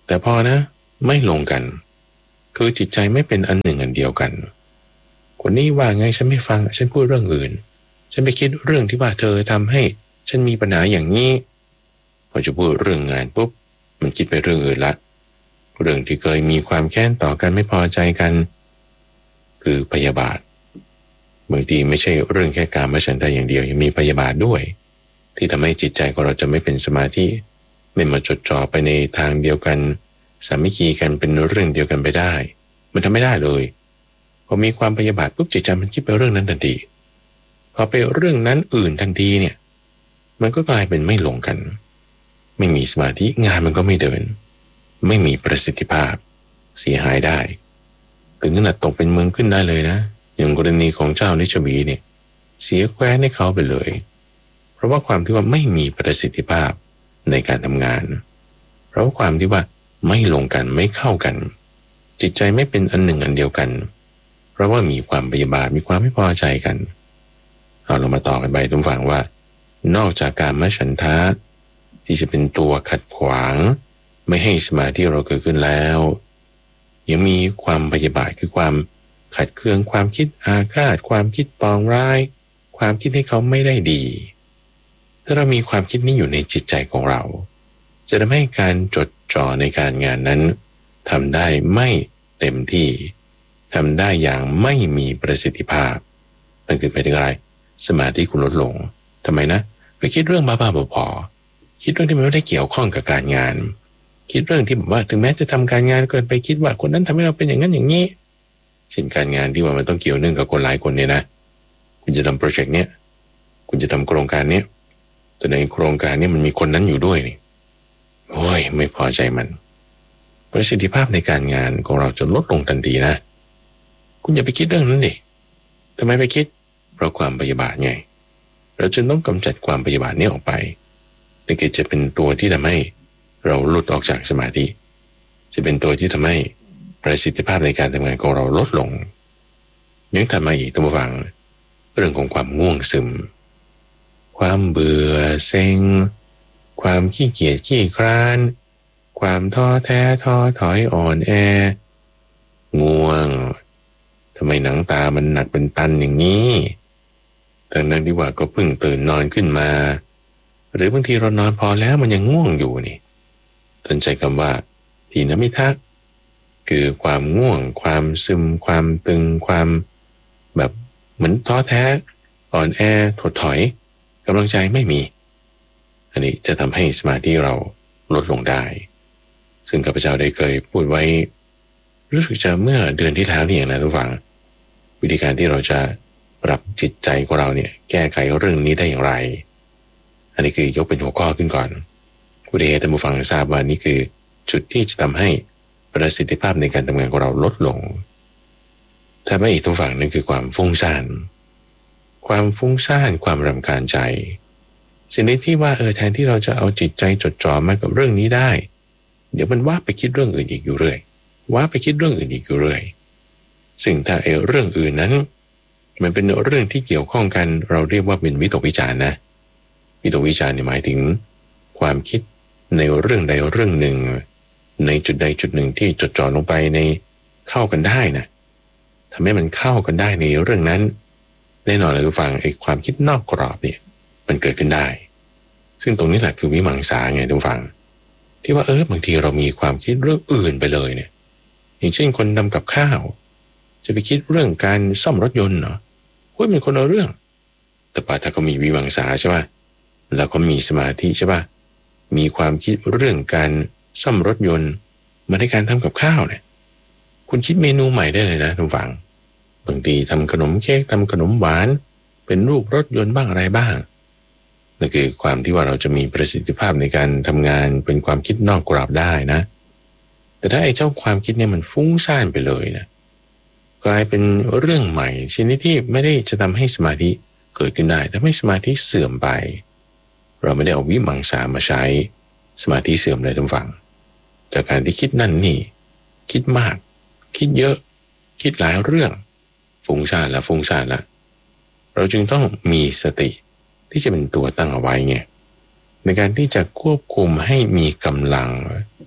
แต่พอนะไม่ลงกันคือจิตใจไม่เป็นอันหนึ่งอันเดียวกันคนนี้ว่าไงฉันไม่ฟังฉันพูดเรื่องอื่นฉันไปคิดเรื่องที่ว่าเธอทำให้ฉันมีปัญหาอย่างนี้พอจะพูดเรื่องงานปุ๊บมันคิดไปเรื่องอื่นละเรื่องที่เคยมีความแค้นต่อกันไม่พอใจกันคือพยาบาทบางทีไม่ใช่เรื่องแค่กามฉันทะอย่างเดียวยังมีพยาบาทด้วยที่ทำให้จิตใจของเราจะไม่เป็นสมาธิไม่มาจดจ่อไปในทางเดียวกันสามัคคีกันเป็นเรื่องเดียวกันไปได้มันทำไม่ได้เลยพอมีความพยาบาทปุ๊บจิตใจมันคิดไปเรื่องนั้นทันทีพอไปเรื่องนั้นอื่นทันทีเนี่ยมันก็กลายเป็นไม่ลงกันไม่มีสมาธิงานมันก็ไม่เดินไม่มีประสิทธิภาพเสียหายได้ถึงขนาดตกเป็นเมืองขึ้นได้เลยนะอย่างกรณีของเจ้านิชบีเนี่ยเสียแคว้นให้เขาไปเลยเพราะว่าความที่ว่าไม่มีประสิทธิภาพในการทำงานเพราะว่าความที่ว่าไม่ลงกันไม่เข้ากันจิตใจไม่เป็นอันหนึ่งอันเดียวกันเพราะว่ามีความพยาบาทมีความไม่พอใจกันเรามาต่อกันไปทุกฝั่งว่านอกจากการมฉันทะที่จะเป็นตัวขัดขวางไม่ให้สมาธิเราเกิดขึ้นแล้วยังมีความพยาบาทคือความขัดเคืองความคิดอาฆาตความคิดปองร้ายความคิดให้เขาไม่ได้ดีถ้าเรามีความคิดนี้อยู่ในจิตใจของเราจะทำให้การจดจ่อในการงานนั้นทำได้ไม่เต็มที่ทำได้อย่างไม่มีประสิทธิภาพนั่นคือไปถึงอะไรสมาธิคุณลดลงทำไมนะไปคิดเรื่องบ้าๆบอๆคิดเรื่องที่มันไม่ได้เกี่ยวข้องกับการงานคิดเรื่องที่แบบว่าถึงแม้จะทำการงานเกินไปคิดว่าคนนั้นทำให้เราเป็นอย่างนั้นอย่างนี้เช่นการงานที่ว่ามันต้องเกี่ยวเนื่องกับคนหลายคนเนี่ยนะคุณจะทำโปรเจกต์เนี้ยคุณจะทำโครงการเนี้ยแต่ในโครงการนี้มันมีคนนั้นอยู่ด้วยนี่โอ้ยไม่พอใจมันประสิทธิภาพในการงานของเราจะลดลงทันทีนะคุณอย่าไปคิดเรื่องนั้นดิทำไมไปคิดเพราะความพยาบาทไงเราจึงต้องกำจัดความพยาบาทนี้ออกไปนี่คือจะเป็นตัวที่ทำให้เราหลุดออกจากสมาธิจะเป็นตัวที่ทำให้ประสิทธิภาพในการทำงานของเราลดลงยังถัดมาอีกท่านผู้ฟังเรื่องของความง่วงซึมความเบื่อเซ็งความขี้เกียจขี้คร้านความท้อแท้ท้อถอยอ่อนแอง่วงทำไมหนังตามันหนักเป็นตันอย่างนี้ทั้งนั้นที่ว่าก็เพิ่งตื่นนอนขึ้นมาหรือบางทีเรานอนพอแล้วมันยังง่วงอยู่นี่สนใจคำว่าทีนมิทะคือความง่วงความซึมความตึงความแบบเหมือนท้อแท้อ่อนแอถดถอยกำลังใจไม่มีอันนี้จะทำให้สมาธิเราลดลงได้ซึ่งข้าพเจ้าได้เคยพูดไว้รู้สึกจะเมื่อเดือนที่แล้วนี่เองนะทุกฝังวิธีการที่เราจะปรับจิตใจของเราเนี่ยแก้ไขเรื่องนี้ได้อย่างไรอันนี้คือยกเป็นหัวข้อขึ้นก่อนผู้ใดท่านผู้ฟังทราบว่านี่คือจุดที่จะทำให้ประสิทธิภาพในการทำงานของเราลดลงถ้าไม่อีกทุกฝั่งนั่นคือความฟุ้งซ่านความรำคาญใจสิ่งที่ว่าแทนที่เราจะเอาจิตใจจดจ่อมากับเรื่องนี้ได้เดี๋ยวมันว่าไปคิดเรื่องอื่นอีกอยู่เรื่อยซึ่งถ้าเรื่องอื่นนั้นมันเป็นเรื่องที่เกี่ยวข้องกันเราเรียกว่าเป็นวิตกวิจารนะวิตกวิจารหมายถึงความคิดในเรื่องใดเรื่องหนึ่งในจุดใดจุดหนึ่งที่จดจ่อลงไปในเข้ากันได้นะทำให้มันเข้ากันได้ในเรื่องนั้นแน่นอนเลยทุกฝั่งไอ้ความคิดนอกกรอบเนี่ยมันเกิดขึ้นได้ซึ่งตรงนี้แหละคือวิมังสาไงทุกฝั่งที่ว่าบางทีเรามีความคิดเรื่องอื่นไปเลยเนี่ยอย่างเช่นคนทำกับข้าวจะไปคิดเรื่องการซ่อมรถยนต์เนาะมันคนละเรื่องแต่ป่าถ้าเขามีวิมังสาใช่ป่ะแล้วก็มีสมาธิใช่ป่ะมีความคิดเรื่องการซ่อมรถยนต์มาในการทำกับข้าวเนี่ยคุณคิดเมนูใหม่ได้เลยนะทุกฝั่งบางทีทำขนมเค้กทำขนมหวานเป็นรูปรถยนต์บ้างอะไรบ้างนั่นคือความที่ว่าเราจะมีประสิทธิภาพในการทำงานเป็นความคิดนอกกรอบได้นะแต่ถ้าไอ้เจ้าความคิดเนี่ยมันฟุ้งซ่านไปเลยนะกลายเป็นเรื่องใหม่ชนิดที่ไม่ได้จะทำให้สมาธิเกิดขึ้นได้ทำให้สมาธิเสื่อมไปเราไม่ได้เอาวิมังสามาใช้สมาธิเสื่อมเลยทุกฝั่งจากการที่คิดนั่นนี่คิดมากคิดเยอะคิดหลายเรื่องฟุ้งซ่านละเราจึงต้องมีสติที่จะเป็นตัวตั้งเอาไว้ไงในการที่จะควบคุมให้มีกำลัง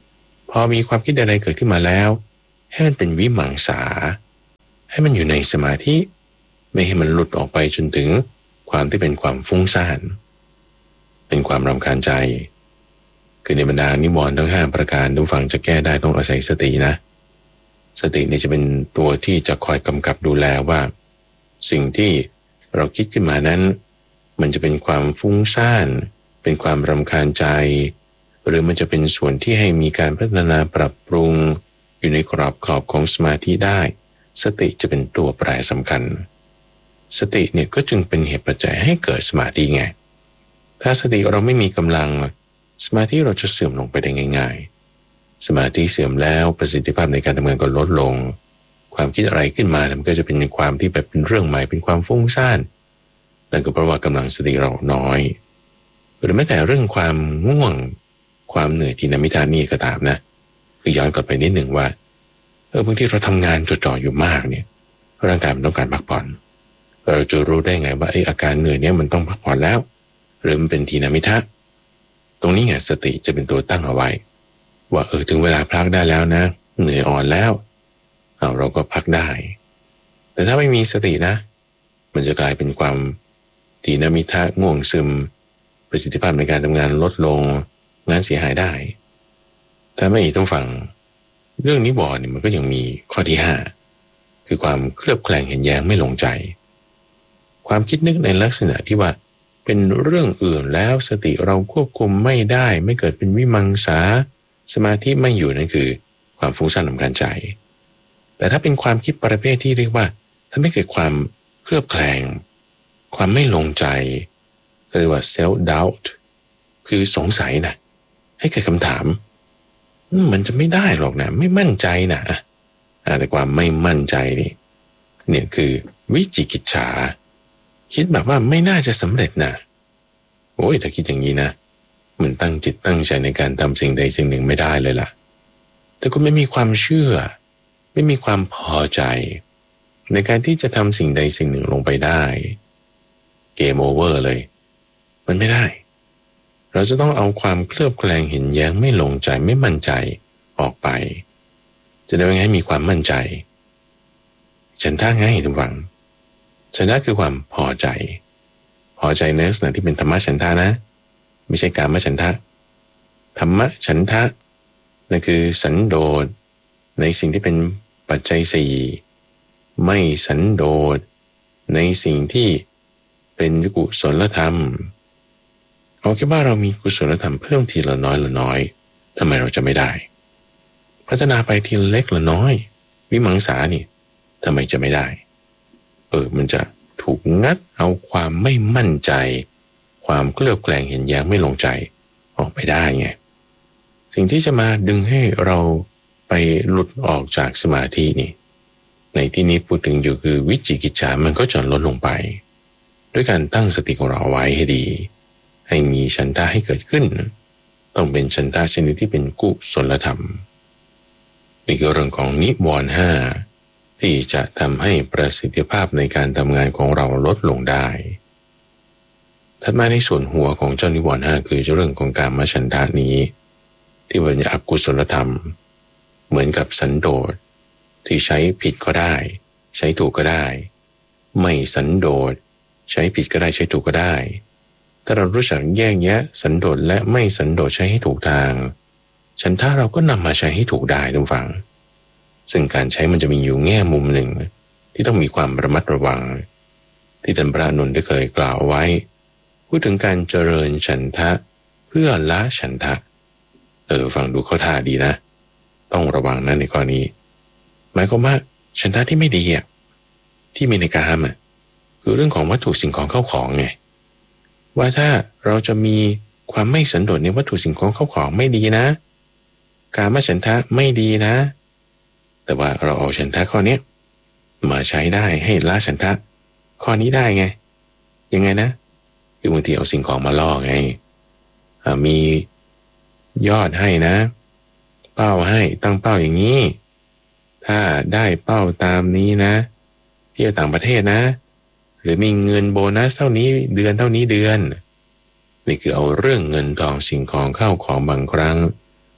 พอมีความคิดใดๆเกิดขึ้นมาแล้วให้มันเป็นวิมังสาให้มันอยู่ในสมาธิไม่ให้มันหลุดออกไปจนถึงความที่เป็นความฟุ้งซ่านเป็นความรำคาญใจคือในบรรดานิวรณ์ทั้ง5ประการทุกฝั่งจะแก้ได้ต้องอาศัยสตินะสตินี่จะเป็นตัวที่จะคอยกำกับดูแลว่าสิ่งที่เราคิดขึ้นมานั้นมันจะเป็นความฟุ้งซ่านเป็นความรำคาญใจหรือมันจะเป็นส่วนที่ให้มีการพัฒนาปรับปรุงอยู่ในกรอบขอบของสมาธิได้สติจะเป็นตัวแปรสำคัญสติเนี่ยก็จึงเป็นเหตุปัจจัยให้เกิดสมาธิไงถ้าสติเราไม่มีกำลังสมาธิเราจะเสื่อมลงไปได้ง่ายๆสมาธิเสื่อมแล้วประสิทธิภาพในการทำงานก็ลดลงความคิดอะไรขึ้นมามันก็จะเป็นความที่แบบเป็นเรื่องใหม่เป็นความฟุ้งซ่านนั่นก็เพราะว่ากำลังสติเราน้อยหรือแม้แต่เรื่องความง่วงความเหนื่อยที่นามิทานี่ก็ตามนะคือย้อนกลับไปนิดหนึ่งว่าบางทีเราทำงานจดจ่ออยู่มากเนี่ยร่างกายมันต้องการพักผ่อนเราจะรู้ได้ไงว่าอาการเหนื่อยเนี่ยมันต้องพักผ่อนแล้วหรือมันเป็นทีนามิทะตรงนี้ไงสติจะเป็นตัวตั้งเอาไว้ว่าถึงเวลาพักได้แล้วนะเหนื่อยอ่อนแล้วเราก็พักได้แต่ถ้าไม่มีสตินะมันจะกลายเป็นความทีนามิทะง่วงซึมประสิทธิภาพในการทำงานลดลงงานเสียหายได้ถ้าไม่ต้องฟังเรื่องนิวรณ์มันก็ยังมีข้อที่5คือความเคลือบแคลงเห็นแย้งไม่ลงใจความคิดนึกในลักษณะที่ว่าเป็นเรื่องอื่นแล้วสติเราควบคุมไม่ได้ไม่เกิดเป็นวิมังสาสมาธิไม่อยู่นั่นคือความฟุ้งซ่านรำคาญใจแต่ถ้าเป็นความคิดประเภทที่เรียกว่าถ้าไม่เกิดความเคลือบแคลงความไม่ลงใจก็เรียกว่า self doubt คือสงสัยนะให้เกิดคำถามมันจะไม่ได้หรอกนะไม่มั่นใจนะแต่ความไม่มั่นใจนี่เนี่ยคือวิจิกิจฉาคิดแบบว่าไม่น่าจะสำเร็จนะโอ้ยถ้าคิดอย่างนี้นะมันตั้งจิตตั้งใจในการทำสิ่งใดสิ่งหนึ่งไม่ได้เลยล่ะแต่คุณไม่มีความเชื่อไม่มีความพอใจในการที่จะทำสิ่งใดสิ่งหนึ่งลงไปได้เกมโอเวอร์เลยมันไม่ได้เราจะต้องเอาความเคลือบแคลงเห็นแย้งไม่ลงใจไม่มั่นใจออกไปจะได้ให้มีความมั่นใจฉันท่าง่ายทุกฝังฉันท่าคือความพอใจในลักษณะที่เป็นธรรมะฉันท่านะไม่ใช่กามฉันทะธรรมะฉันทะนั่นคือสันโดษในสิ่งที่เป็นปัจจัย4ไม่สันโดษในสิ่งที่เป็นกุศลธรรมเอาแค่ว่าเรามีกุศลธรรมเพิ่มทีละน้อยทำไมเราจะไม่ได้พัฒนาไปทีละเล็กละน้อยวิมังสานี่ทำไมจะไม่ได้มันจะถูกงัดเอาความไม่มั่นใจความเคลือบแคลงเห็นแย้งไม่ลงใจออกไปได้ไงสิ่งที่จะมาดึงให้เราไปหลุดออกจากสมาธินี่ในที่นี้พูดถึงอยู่คือวิจิกิจฉามันก็จะลดลงไปด้วยการตั้งสติของเราไว้ให้ดีให้มีฉันทะให้เกิดขึ้นต้องเป็นฉันทะชนิดที่เป็นกุศลธรรมนี่คือเรื่องของนิวรณ์5ที่จะทำให้ประสิทธิภาพในการทำงานของเราลดลงได้ถัดมาในส่วนหัวของเจ้านิวรณ์5คือเรื่องของกามฉันทะนี้ที่เป็นอกุศลธรรมเหมือนกับสันโดษที่ใช้ผิดก็ได้ใช้ถูกก็ได้ไม่สันโดษใช้ผิดก็ได้ใช้ถูกก็ได้ถ้าเรารู้จักแยกแยะสันโดษและไม่สันโดษใช้ให้ถูกทางฉันทะเราก็นำมาใช้ให้ถูกได้ทุกฝั่งซึ่งการใช้มันจะมีอยู่แง่มุมหนึ่งที่ต้องมีความระมัดระวังที่ท่านพระอานนท์ได้เคยกล่าวไว้พูดถึงการเจริญฉันทะเพื่อละฉันทะฟังดูเข้าท่าดีนะต้องระวังนะในข้อนี้หมายความว่าฉันทะที่ไม่ดีที่มีในกามคือเรื่องของวัตถุสิ่งของเข้าของไงว่าถ้าเราจะมีความไม่สันโดษในวัตถุสิ่งของเข้าของไม่ดีนะกามฉันทะไม่ดีนะแต่ว่าเราเอาฉันทะข้อนี้มาใช้ได้ให้ละฉันทะข้อนี้ได้ไงยังไงนะคือบางทีเอาสิ่งของมาล่อไงมียอดให้นะเป้าให้ตั้งเป้าอย่างนี้ถ้าได้เป้าตามนี้นะเที่ยวต่างประเทศนะหรือมีเงินโบนัสเท่านี้เดือนเท่านี้เดือนนี่คือเอาเรื่องเงินทองสิ่งของเข้าของบางครั้ง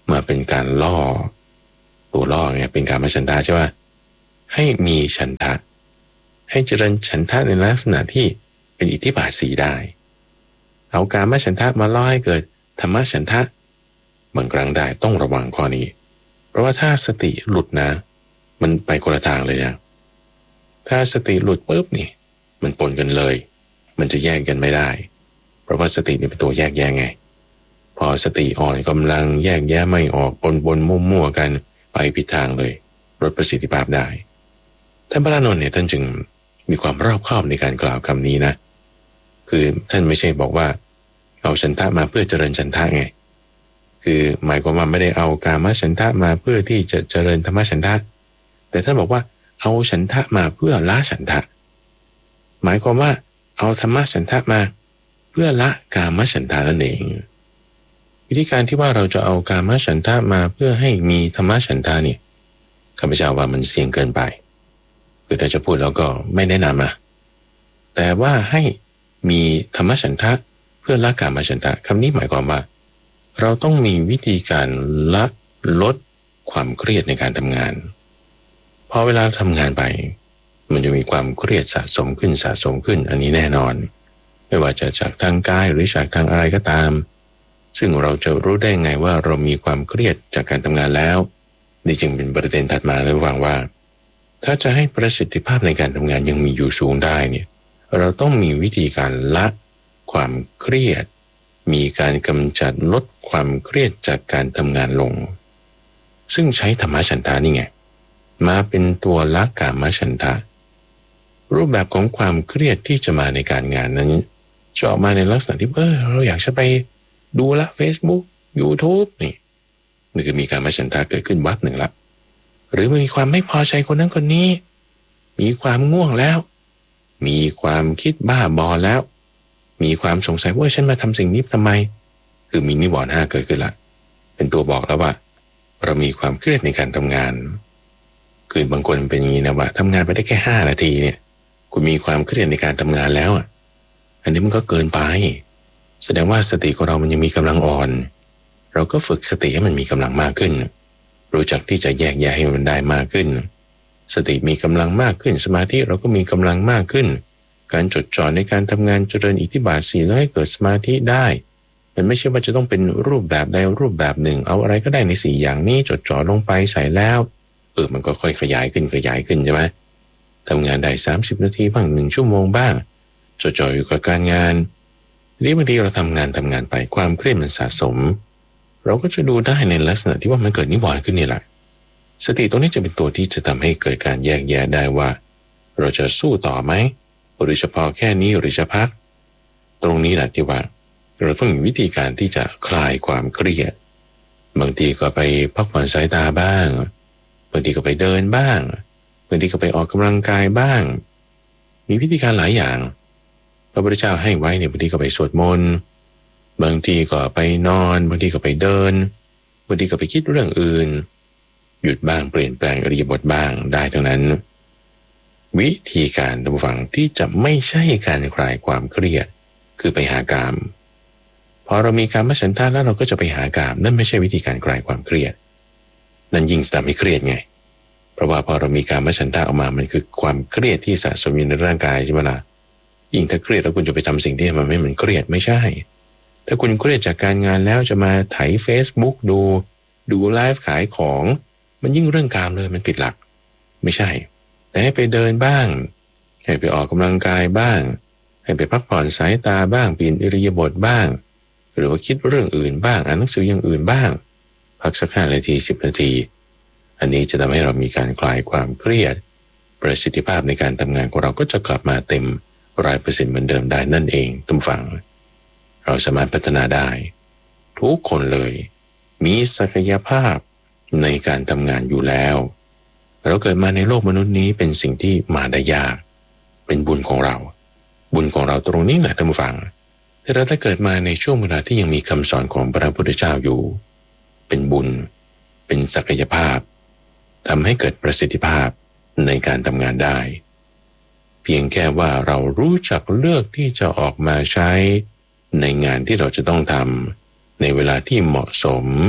มาเป็นการล่อตัวล่อไงเป็นการมาฉันทะใช่ป่ะให้มีฉันทะให้เจริญฉันทะในลักษณะที่เป็นอิทธิบาทสีได้เอาการมาฉันทะมาล่อให้เกิดธรรมฉันทะบางครั้งได้ต้องระวังข้อนี้เพราะว่าถ้าสติหลุดนะมันไปคนละทางเลยนะถ้าสติหลุดปุ๊บนี่มันปนกันเลยมันจะแยกกันไม่ได้เพราะว่าสติเนี่ยเป็นตัวแยกแยะไงพอสติอ่อนกำลังแยกแยะไม่ออกปนมั่วๆกันไปผิดทางเลยลดประสิทธิภาพได้ท่านพระอานนท์เนี่ยท่านจึงมีความรอบคอบในการกล่าวคำนี้นะคือท่านไม่ใช่บอกว่าเอาฉันทะมาเพื่อเจริญฉันทะไงคือหมายความว่าไม่ได้เอากามฉันทะมาเพื่อที่จะเจริญธรรมฉันทะแต่ท่านบอกว่าเอาฉันทะมาเพื่อละฉันทะหมายความว่าเอาธรรมฉันทะมาเพื่อละกามฉันทะนั่นเองวิธีการที่ว่าเราจะเอากามฉันทะมาเพื่อให้มีธรรมฉันทะเนี่ยข้าพเจ้าว่ามันเสี่ยงเกินไปคือถ้าจะพูดแล้วก็ไม่แนะนำนะแต่ว่าให้มีธรรมฉันทะเพื่อละกามฉันทะคำนี้หมายความว่าเราต้องมีวิธีการลดความเครียดในการทำงานพอเวลาทำงานไปมันจะมีความเครียดสะสมขึ้นอันนี้แน่นอนไม่ว่าจะจากทางกายหรือจากทางอะไรก็ตามซึ่งเราจะรู้ได้ไงว่าเรามีความเครียดจากการทำงานแล้วนี่จึงเป็นประเด็นถัดมาเลยว่าถ้าจะให้ประสิทธิภาพในการทำงานยังมีอยู่สูงได้เนี่ยเราต้องมีวิธีการละความเครียดมีการกำจัดลดความเครียดจากการทำงานลงซึ่งใช้ธรรมฉันทะนี่ไงมาเป็นตัวละกามฉันทะรูปแบบของความเครียดที่จะมาในการงานนั้นจะออกมาในลักษณะที่เราอยากจะไปดูละ Facebook YouTube นี่คือมีการมาฉันทะเกิดขึ้นวับหนึ่งละหรือมีความไม่พอใจคนนั้นคนนี้มีความง่วงแล้วมีความคิดบ้าบอแล้วมีความสงสัยว่าฉันมาทำสิ่งนี้ทำไมคือมีนิวรณ์5เกิดขึ้นละเป็นตัวบอกแล้วว่าเรามีความเครียดในการทำงานคือบางคนเป็นอย่างนี้นะว่าทำงานไปได้แค่5 นาทีเนี่ยคุณมีความเครียดในการทำงานแล้วอันนี้มันก็เกินไปแสดงว่าสติของเรามันยังมีกำลังอ่อนเราก็ฝึกสติให้มันมีกำลังมากขึ้นรู้จักที่จะแยกแยะให้มันได้มากขึ้นสติมีกำลังมากขึ้นสมาธิเราก็มีกำลังมากขึ้นการจดจ่อในการทำงานเจริญอิทธิบาท4แล้วให้เกิดสมาธิได้มันไม่ใช่ว่าจะต้องเป็นรูปแบบใดรูปแบบหนึ่งเอาอะไรก็ได้ใน4อย่างนี้จดจ่อลงไปใส่แล้วมันก็ค่อยขยายขึ้นใช่ไหมทำงานได้30 นาทีบ้าง1 ชั่วโมงบ้างจดจ่ออยู่กับการงานทีนี้บางทีเราทำงานไปความเครียดมันสะสมเราก็จะดูได้ในลักษณะที่ว่ามันเกิดนิวรณ์ขึ้นนี่แหละสติตรงนี้จะเป็นตัวที่จะทำให้เกิดการแยกแยะได้ว่าเราจะสู้ต่อไหมหรือเฉพาะแค่นี้หรือจะพักตรงนี้แหละที่ว่าเราต้องมีวิธีการที่จะคลายความเครียดบางทีก็ไปพักผ่อนสายตาบ้างบางทีก็ไปเดินบ้างบางทีก็ไปออกกำลังกายบ้างมีวิธีการหลายอย่างพระพุทธเจ้าให้ไว้เนี่ยบางทีก็ไปสวดมนต์บางทีก็ไปนอนบางทีก็ไปเดินบางทีก็ไปคิดเรื่องอื่นหยุดบ้างเปลี่ยนแปลงอิริยาบถบ้างได้ทั้งนั้นวิธีการท่านผู้ฟังที่จะไม่ใช่การคลายความเครียดคือไปหากามพอเรามีกามฉันทะแล้วเราก็จะไปหากามนั่นไม่ใช่วิธีการคลายความเครียดนั่นยิ่งทำให้เครียดไงเพราะว่าพอเรามีกามฉันทะออกมามันคือความเครียดที่สะสมอยู่ในร่างกายใช่ไหมล่ะยิ่งถ้าเครียดแล้วคุณจะไปทำสิ่งที่มันไม่เหมือนเครียดไม่ใช่ถ้าคุณเครียดจากการงานแล้วจะมาไถ Facebook ดูไลฟ์ขายของมันยิ่งเรื่องกามเลยมันผิดหลักไม่ใช่แต่ให้ไปเดินบ้างให้ไปออกกำลังกายบ้างให้ไปพักผ่อนสายตาบ้างเปลี่ยนอิริยาบถบ้างหรือว่าคิดเรื่องอื่นบ้างอ่านหนังสืออย่างอื่นบ้างพักสัก5 นาที10 นาทีอันนี้จะทำให้เรามีการคลายความเครียดประสิทธิภาพในการทำงานของเราก็จะกลับมาเต็ม100%เหมือนเดิมได้นั่นเองทุกฝั่งเราสามารถพัฒนาได้ทุกคนเลยมีศักยภาพในการทำงานอยู่แล้วเราเกิดมาในโลกมนุษย์นี้เป็นสิ่งที่มาได้ยากเป็นบุญของเราตรงนี้แหละท่านผู้ฟังแต่เราถ้าเกิดมาในช่วงเวลาที่ยังมีคำสอนของพระพุทธเจ้าอยู่เป็นบุญเป็นศักยภาพทำให้เกิดประสิทธิภาพในการทำงานได้เพียงแค่ว่าเรารู้จักเลือกที่จะออกมาใช้ในงานที่เราจะต้องทำในเวลาที่เหมาะสม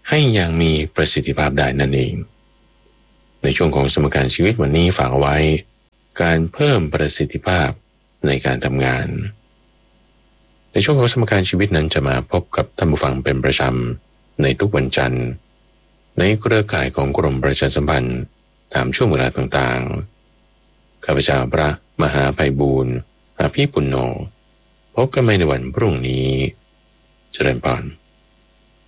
ให้อย่างมีประสิทธิภาพได้นั่นเองในช่วงของสมการชีวิตวันนี้ฝากเอาไว้การเพิ่มประสิทธิภาพในการทำงานในช่วงของสมการชีวิตนั้นจะมาพบกับท่านผู้ฟังเป็นประจำในทุกวันจันทร์ในเครือข่ายของกรมประชาสัมพันธ์ตามช่วงเวลาต่างๆข้าพเจ้าพระมหาไพบูลย์อภิปุณโญพบกันใหม่ในวันพรุ่งนี้เจริญพร